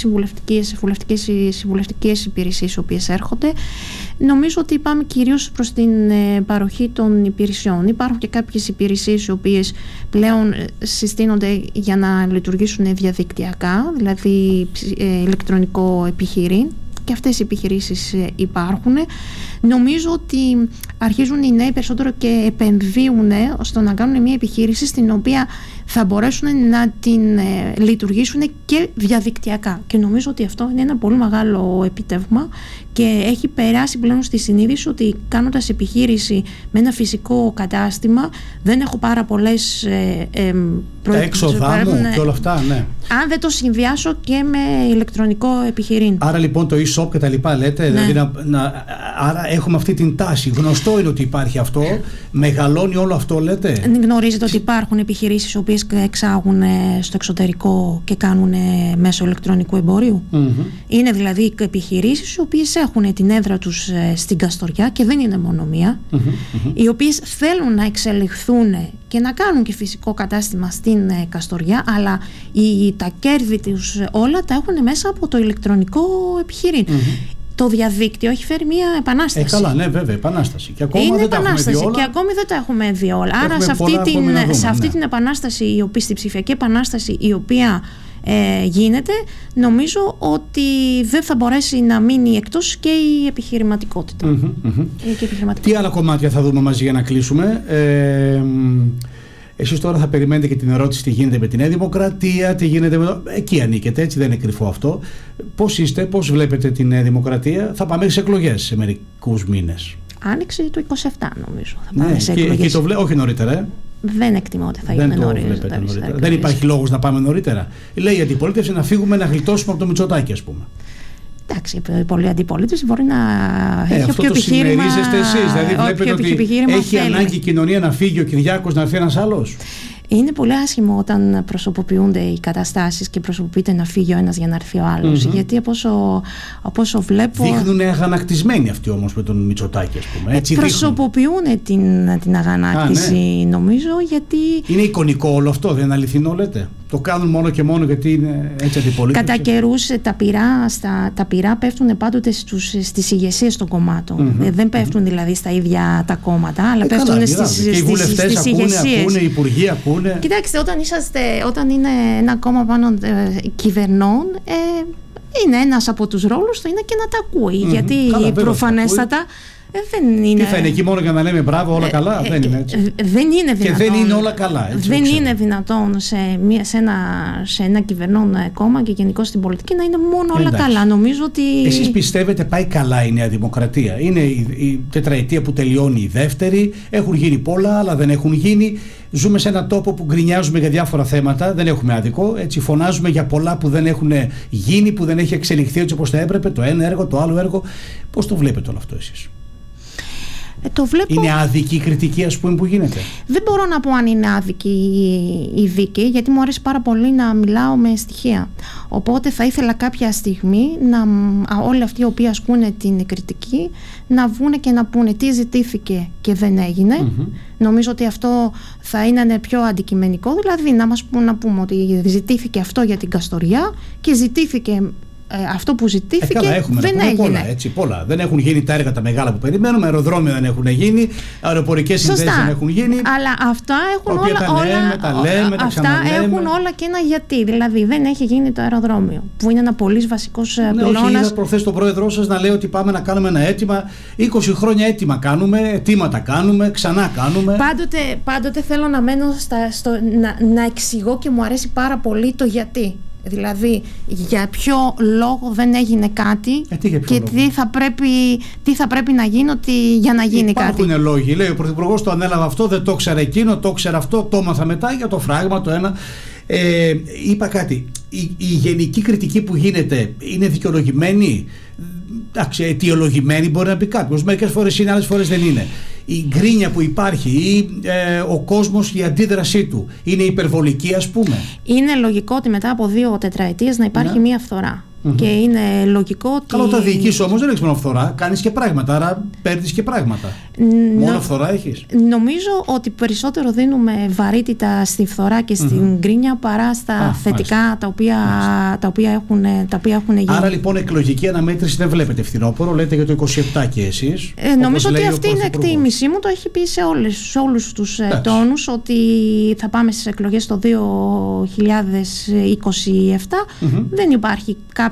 συμβουλευτικές υπηρεσίες οι οποίες έρχονται. Νομίζω ότι πάμε κυρίως προς την παροχή των υπηρεσιών. Υπάρχουν και κάποιες υπηρεσίες οι οποίες πλέον συστήνονται για να λειτουργήσουν διαδικτυακά, δηλαδή ηλεκτρονικό επιχειρήν, και αυτές οι επιχειρήσεις υπάρχουν. Νομίζω ότι αρχίζουν οι νέοι περισσότερο και επενδύουν ώστε να κάνουν μια επιχείρηση στην οποία θα μπορέσουν να την λειτουργήσουν και διαδικτυακά. Και νομίζω ότι αυτό είναι ένα πολύ μεγάλο επιτεύγμα και έχει περάσει πλέον στη συνείδηση ότι κάνοντας επιχείρηση με ένα φυσικό κατάστημα δεν έχω πάρα πολλές τα έξοδά μου και όλα αυτά, ναι. Αν δεν το συνδυάσω και με ηλεκτρονικό επιχειρήν. Άρα λοιπόν το e-shop και τα λοιπά λέτε, ναι. Δηλαδή άρα έχουμε αυτή την τάση. Γνωστό είναι ότι υπάρχει αυτό, μεγαλώνει όλο αυτό λέτε. Γνωρίζετε ότι υπάρχουν επιχειρήσεις οι οποίες εξάγουν στο εξωτερικό και κάνουν μέσω ηλεκτρονικού εμπορίου. Είναι δηλαδή επιχειρήσεις οι οποίες έχουν την έδρα τους στην Καστοριά και δεν είναι μόνο μία, οι οποίες θέλουν να εξελιχθούν και να κάνουν και φυσικό κατάστημα στην Καστοριά, αλλά τα κέρδη τους όλα τα έχουν μέσα από το ηλεκτρονικό επιχειρήν. Το διαδίκτυο έχει φέρει μια επανάσταση. Καλά, ναι, βέβαια, επανάσταση. Και ακόμα είναι δεν τα έχουμε δει όλα. Και ακόμη δεν τα έχουμε δει όλα. Άρα σε αυτή την επανάσταση, στη ψηφιακή επανάσταση η οποία γίνεται, νομίζω ότι δεν θα μπορέσει να μείνει εκτός και η επιχειρηματικότητα. Τι άλλα κομμάτια θα δούμε μαζί για να κλείσουμε? Εσείς τώρα θα περιμένετε και την ερώτηση τι γίνεται με τη Νέα Δημοκρατία, τι γίνεται με εκεί ανήκετε, έτσι, δεν είναι κρυφό αυτό. Πώς είστε, πώς βλέπετε τη Νέα Δημοκρατία? Θα πάμε σε εκλογές σε μερικούς μήνες. Άνοιξη του 27 νομίζω θα πάμε σε εκλογές. Όχι νωρίτερα, Δεν εκτιμώ ότι θα γίνει νωρίτερα. Δεν υπάρχει λόγος να πάμε νωρίτερα. Λέει η αντιπολίτευση να φύγουμε, να γλιτώσουμε από το Μητσοτάκη, ας πούμε. Εντάξει, πολλοί αντιπολίτες μπορεί να έχει αυτό όποιο το επιχείρημα. Συμμερίζεστε εσείς, δηλαδή βλέπετε ότι έχει ανάγκη η κοινωνία να φύγει ο Κυριάκος, να έρθει ένας άλλος? Είναι πολύ άσχημο όταν προσωποποιούνται οι καταστάσεις και προσωποποιείται να φύγει ο ένας για να έρθει ο άλλος. Γιατί από όσο βλέπω. Δείχνουν αγανακτισμένοι αυτοί όμως με τον Μητσοτάκη, ας πούμε. Έτσι προσωποποιούν την αγανάκτηση, νομίζω, γιατί. Είναι εικονικό όλο αυτό, δεν είναι αληθινό, λέτε? Το κάνουν μόνο και μόνο γιατί είναι έτσι αντιπολίτευση? Κατά καιρούς τα πυρά πέφτουν πάντοτε στις ηγεσίες των κομμάτων. Δεν πέφτουν δηλαδή στα ίδια τα κόμματα, αλλά πέφτουν στις ηγεσίες. Ακούνε, οι υπουργοί ακούνε. Κοιτάξτε, όταν είναι ένα κόμμα πάνω κυβερνών, είναι ένας από τους ρόλους του είναι και να τα ακούει. Γιατί προφανέστατα δεν είναι. Τι θα είναι εκεί μόνο για να λέμε μπράβο, όλα καλά? Δεν είναι έτσι. Δεν είναι δυνατόν. Και δεν είναι όλα καλά. Έτσι, δεν είναι δυνατόν σε ένα κυβερνών κόμμα και γενικώς στην πολιτική να είναι μόνο όλα καλά. Νομίζω ότι. Εσείς πιστεύετε πάει καλά η Νέα Δημοκρατία? Είναι η τετραετία που τελειώνει η δεύτερη. Έχουν γίνει πολλά, αλλά δεν έχουν γίνει. Ζούμε σε έναν τόπο που γκρινιάζουμε για διάφορα θέματα. Δεν έχουμε άδικο. Έτσι, φωνάζουμε για πολλά που δεν έχουν γίνει, που δεν έχει εξελιχθεί έτσι όπως θα έπρεπε. Το ένα έργο, το άλλο έργο. Πώς το βλέπετε όλο αυτό εσείς? Το βλέπω. Είναι άδικη η κριτική, ας πούμε, που γίνεται? Δεν μπορώ να πω αν είναι άδικη η δίκη, γιατί μου αρέσει πάρα πολύ να μιλάω με στοιχεία. Οπότε θα ήθελα κάποια στιγμή όλοι αυτοί οι οποίοι ασκούν την κριτική να βγουν και να πούνε τι ζητήθηκε και δεν έγινε. Νομίζω ότι αυτό θα είναι πιο αντικειμενικό, δηλαδή να πούμε ότι ζητήθηκε αυτό για την Καστοριά και ζητήθηκε αυτό που ζητήθηκε δεν έγινε. Πολλά. Δεν έχουν γίνει τα έργα τα μεγάλα που περιμένουμε, αεροδρόμια δεν έχουν γίνει, αεροπορικές συνδέσεις δεν έχουν γίνει. Αλλά αυτά έχουν όλα και ένα γιατί. Δηλαδή δεν έχει γίνει το αεροδρόμιο, που είναι ένα πολύ βασικός πυλώνας. Είδα προχθές τον πρόεδρό σας να λέει ότι πάμε να κάνουμε ένα αίτημα. 20 χρόνια αίτημα κάνουμε, αιτήματα κάνουμε, ξανά κάνουμε. Πάντοτε θέλω να μένω να εξηγώ και μου αρέσει πάρα πολύ το γιατί. Δηλαδή για ποιο λόγο δεν έγινε κάτι και τι θα πρέπει να γίνει για να γίνει κάτι. Υπάρχουν λόγοι. Λέει ο Πρωθυπουργός το ανέλαβε αυτό, δεν το ήξερε εκείνο, το ήξερε αυτό, το έμαθα μετά για το φράγμα το ένα. Είπα κάτι. Η γενική κριτική που γίνεται είναι δικαιολογημένη? Εντάξει, αιτιολογημένη μπορεί να πει κάποιος. Μερικές φορές είναι, άλλες φορές δεν είναι. Η γκρίνια που υπάρχει ή ο κόσμος, η αντίδρασή του είναι υπερβολική, ας πούμε? Είναι λογικό ότι μετά από 2 τετραετίες να υπάρχει μία φθορά. Και είναι λογικό ότι. Καλό, τα διοικείς όμως δεν έχεις μόνο φθορά, κάνεις και πράγματα, άρα παίρνεις και πράγματα. Μόνο φθορά έχεις? Νομίζω ότι περισσότερο δίνουμε βαρύτητα στη φθορά και στην γκρίνια παρά στα θετικά τα οποία έχουν γίνει. Άρα λοιπόν εκλογική αναμέτρηση δεν βλέπετε φθινόπωρο, λέτε για το 27 και εσείς. Νομίζω ότι αυτή είναι εκτίμησή μου, το έχει πει σε όλους τους τόνους, ότι θα πάμε στις εκλογές το 2027. Δεν υπάρχει κάποιο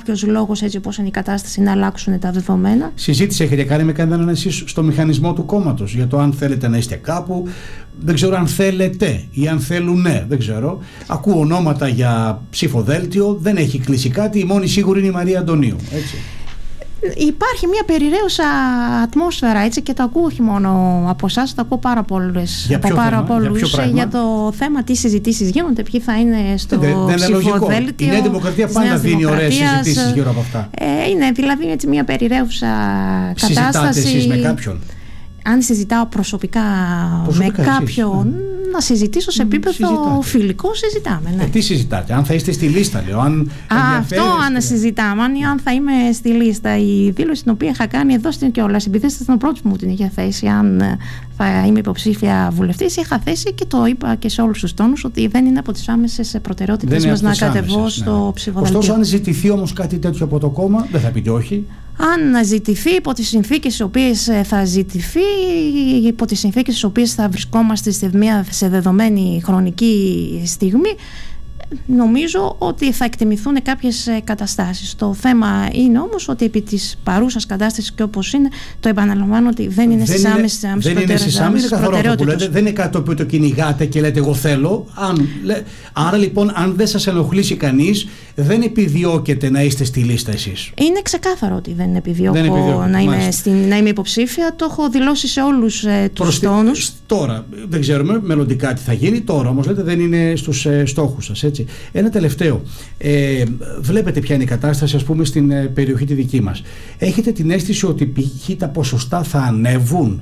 κάποιος λόγος, έτσι όπως είναι η κατάσταση, να αλλάξουν τα δεδομένα. Συζήτηση έχετε κάνει με κανέναν εσείς στο μηχανισμό του κόμματος για το αν θέλετε να είστε κάπου? Δεν ξέρω αν θέλετε ή αν θέλουν, δεν ξέρω. Ακούω ονόματα για ψηφοδέλτιο, δεν έχει κλείσει κάτι. Η μόνη σίγουρη είναι η Μαρία Αντωνίου, έτσι. Υπάρχει μια περιραίουσα ατμόσφαιρα, έτσι, και το ακούω όχι μόνο από εσάς, το ακούω πάρα πολλούς. Για το θέμα τι συζητήσεις γίνονται, ποιοι θα είναι στο ψηφοδέλτιο. Η Νέα Δημοκρατία πάντα δίνει ωραίες συζητήσεις γύρω από αυτά. Είναι δηλαδή έτσι μια περιραίουσα κατάσταση. Συζητάτε εσείς με κάποιον? Αν συζητάω προσωπικά με κάποιον, να συζητήσω σε επίπεδο φιλικό, συζητάμε. Ναι. Τι συζητάτε, αν θα είστε στη λίστα, λέω. Αυτό αν συζητάμε, αν θα είμαι στη λίστα. Η δήλωση την οποία είχα κάνει εδώ στην κιόλας, επειδή ήταν πρώτη μου την είχε θέσει, αν θα είμαι υποψήφια βουλευτής, είχα θέσει και το είπα και σε όλους τους τόνους ότι δεν είναι από τις άμεσες προτεραιότητες μας να κατεβώ στο ψηφοδέλτιο. Ωστόσο, αν ζητηθεί όμως κάτι τέτοιο από το κόμμα, δεν θα πείτε όχι? Αν ζητηθεί, υπό τις συνθήκες στις οποίες θα ζητηθεί, υπό τις συνθήκες στις οποίες θα βρισκόμαστε σε δεδομένη χρονική στιγμή, νομίζω ότι θα εκτιμηθούν κάποιες καταστάσεις. Το θέμα είναι όμως ότι επί της παρούσας κατάστασης και όπως είναι, το επαναλαμβάνω ότι δεν είναι στις άμεσες προτεραιότητες. Δεν είναι κάτι το οποίο το κυνηγάτε και λέτε εγώ θέλω. Άρα λοιπόν, αν δεν σας ενοχλήσει κανείς, δεν επιδιώκετε να είστε στη λίστα εσείς? Είναι ξεκάθαρο ότι δεν επιδιώκω να είμαι υποψήφια. Το έχω δηλώσει σε όλους τους τόνους. Τώρα, δεν ξέρουμε μελλοντικά τι θα γίνει. Τώρα όμως λέτε δεν είναι στους στόχους σας, έτσι. Ένα τελευταίο. Βλέπετε ποια είναι η κατάσταση, ας πούμε, στην περιοχή τη δική μας. Έχετε την αίσθηση ότι π.χ. τα ποσοστά θα ανέβουν?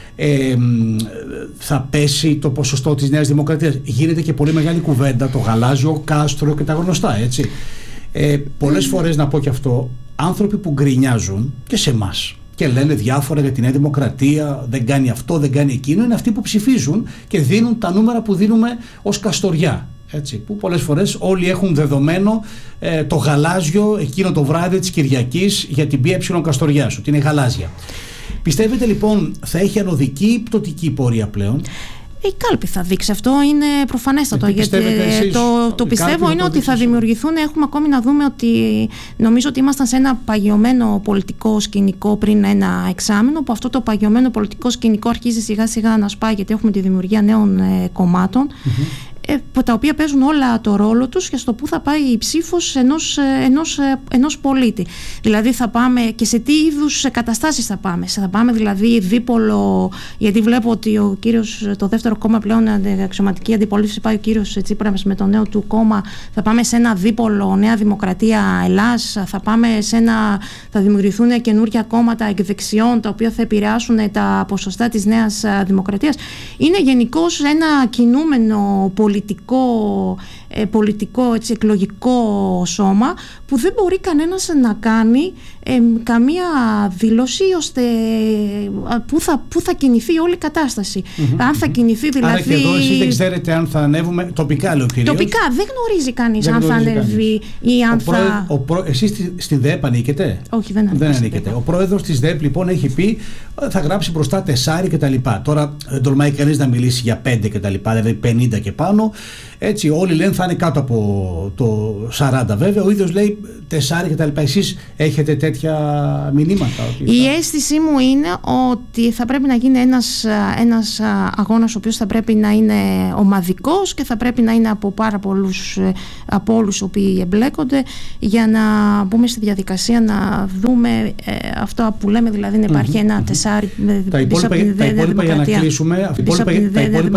Θα πέσει το ποσοστό της Νέας Δημοκρατίας? Γίνεται και πολύ μεγάλη κουβέντα, το γαλάζιο κάστρο και τα γνωστά, έτσι. Πολλές φορές, να πω και αυτό, άνθρωποι που γκρινιάζουν και σε εμάς και λένε διάφορα για τη Νέα Δημοκρατία, δεν κάνει αυτό, δεν κάνει εκείνο, είναι αυτοί που ψηφίζουν και δίνουν τα νούμερα που δίνουμε ως Καστοριά. Έτσι, που πολλές φορές όλοι έχουν δεδομένο το γαλάζιο εκείνο το βράδυ της Κυριακής για την ΠΕ Καστοριάς, ότι είναι γαλάζια. Πιστεύετε λοιπόν θα έχει ανωδική ή πτωτική πορεία πλέον? Η κάλπη θα δείξει, αυτό είναι προφανέστατο. Γιατί το πιστεύω είναι ότι θα δημιουργηθούν. Έχουμε ακόμη να δούμε ότι νομίζω ότι ήμασταν σε ένα παγιωμένο πολιτικό σκηνικό πριν ένα εξάμηνο, που αυτό το παγιωμένο πολιτικό σκηνικό αρχίζει σιγά σιγά να σπάει, γιατί έχουμε τη δημιουργία νέων κομμάτων. Τα οποία παίζουν όλα το ρόλο τους και στο που θα πάει η ψήφος ενός πολίτη. Δηλαδή θα πάμε και σε τι είδους καταστάσεις θα πάμε. Θα πάμε δηλαδή δίπολο, γιατί βλέπω ότι το δεύτερο κόμμα πλέον, αξιωματική αντιπολίτευση, πάει ο κύριος Τσίπρας με το νέο του κόμμα. Θα πάμε σε ένα δίπολο Νέα Δημοκρατία Ελλάς, θα δημιουργηθούν καινούργια κόμματα εκ δεξιών, τα οποία θα επηρεάσουν τα ποσοστά της Νέας Δημοκρατίας. Είναι γενικώς ένα κινούμενο πολιτικό έτσι, εκλογικό σώμα, που δεν μπορεί κανένας να κάνει καμία δήλωση ώστε που θα κινηθεί όλη η κατάσταση. Αν θα κινηθεί δηλαδή... Άρα και εδώ εσείς δεν ξέρετε αν θα ανέβουμε τοπικά, λέει ο κύριος. Τοπικά δεν γνωρίζει κανείς αν θα ανέβει ή αν θα... Εσείς στη ΔΕΠ ανήκετε? Όχι, δεν ανήκετε. Ο πρόεδρος της ΔΕΠ λοιπόν έχει πει θα γράψει μπροστά 4 και τα λοιπά. Τώρα δεν τολμάει κανείς να μιλήσει για 5 και τα λοιπά, δηλαδή 50 και πάνω. Έτσι, όλοι λένε θα είναι κάτω από το 40 βέβαια. Ο ίδιος λέει 4 και τα λοιπά. Εσείς έχετε τέτοια μηνύματα? Η αίσθησή μου είναι ότι θα πρέπει να γίνει ένας αγώνας ο οποίος θα πρέπει να είναι ομαδικός και θα πρέπει να είναι από πάρα πολλούς, από όλους οι οποίοι εμπλέκονται, για να μπούμε στη διαδικασία να δούμε αυτό που λέμε, δηλαδή να υπάρχει ένα 4 τα υπόλοιπα για να κλείσουμε.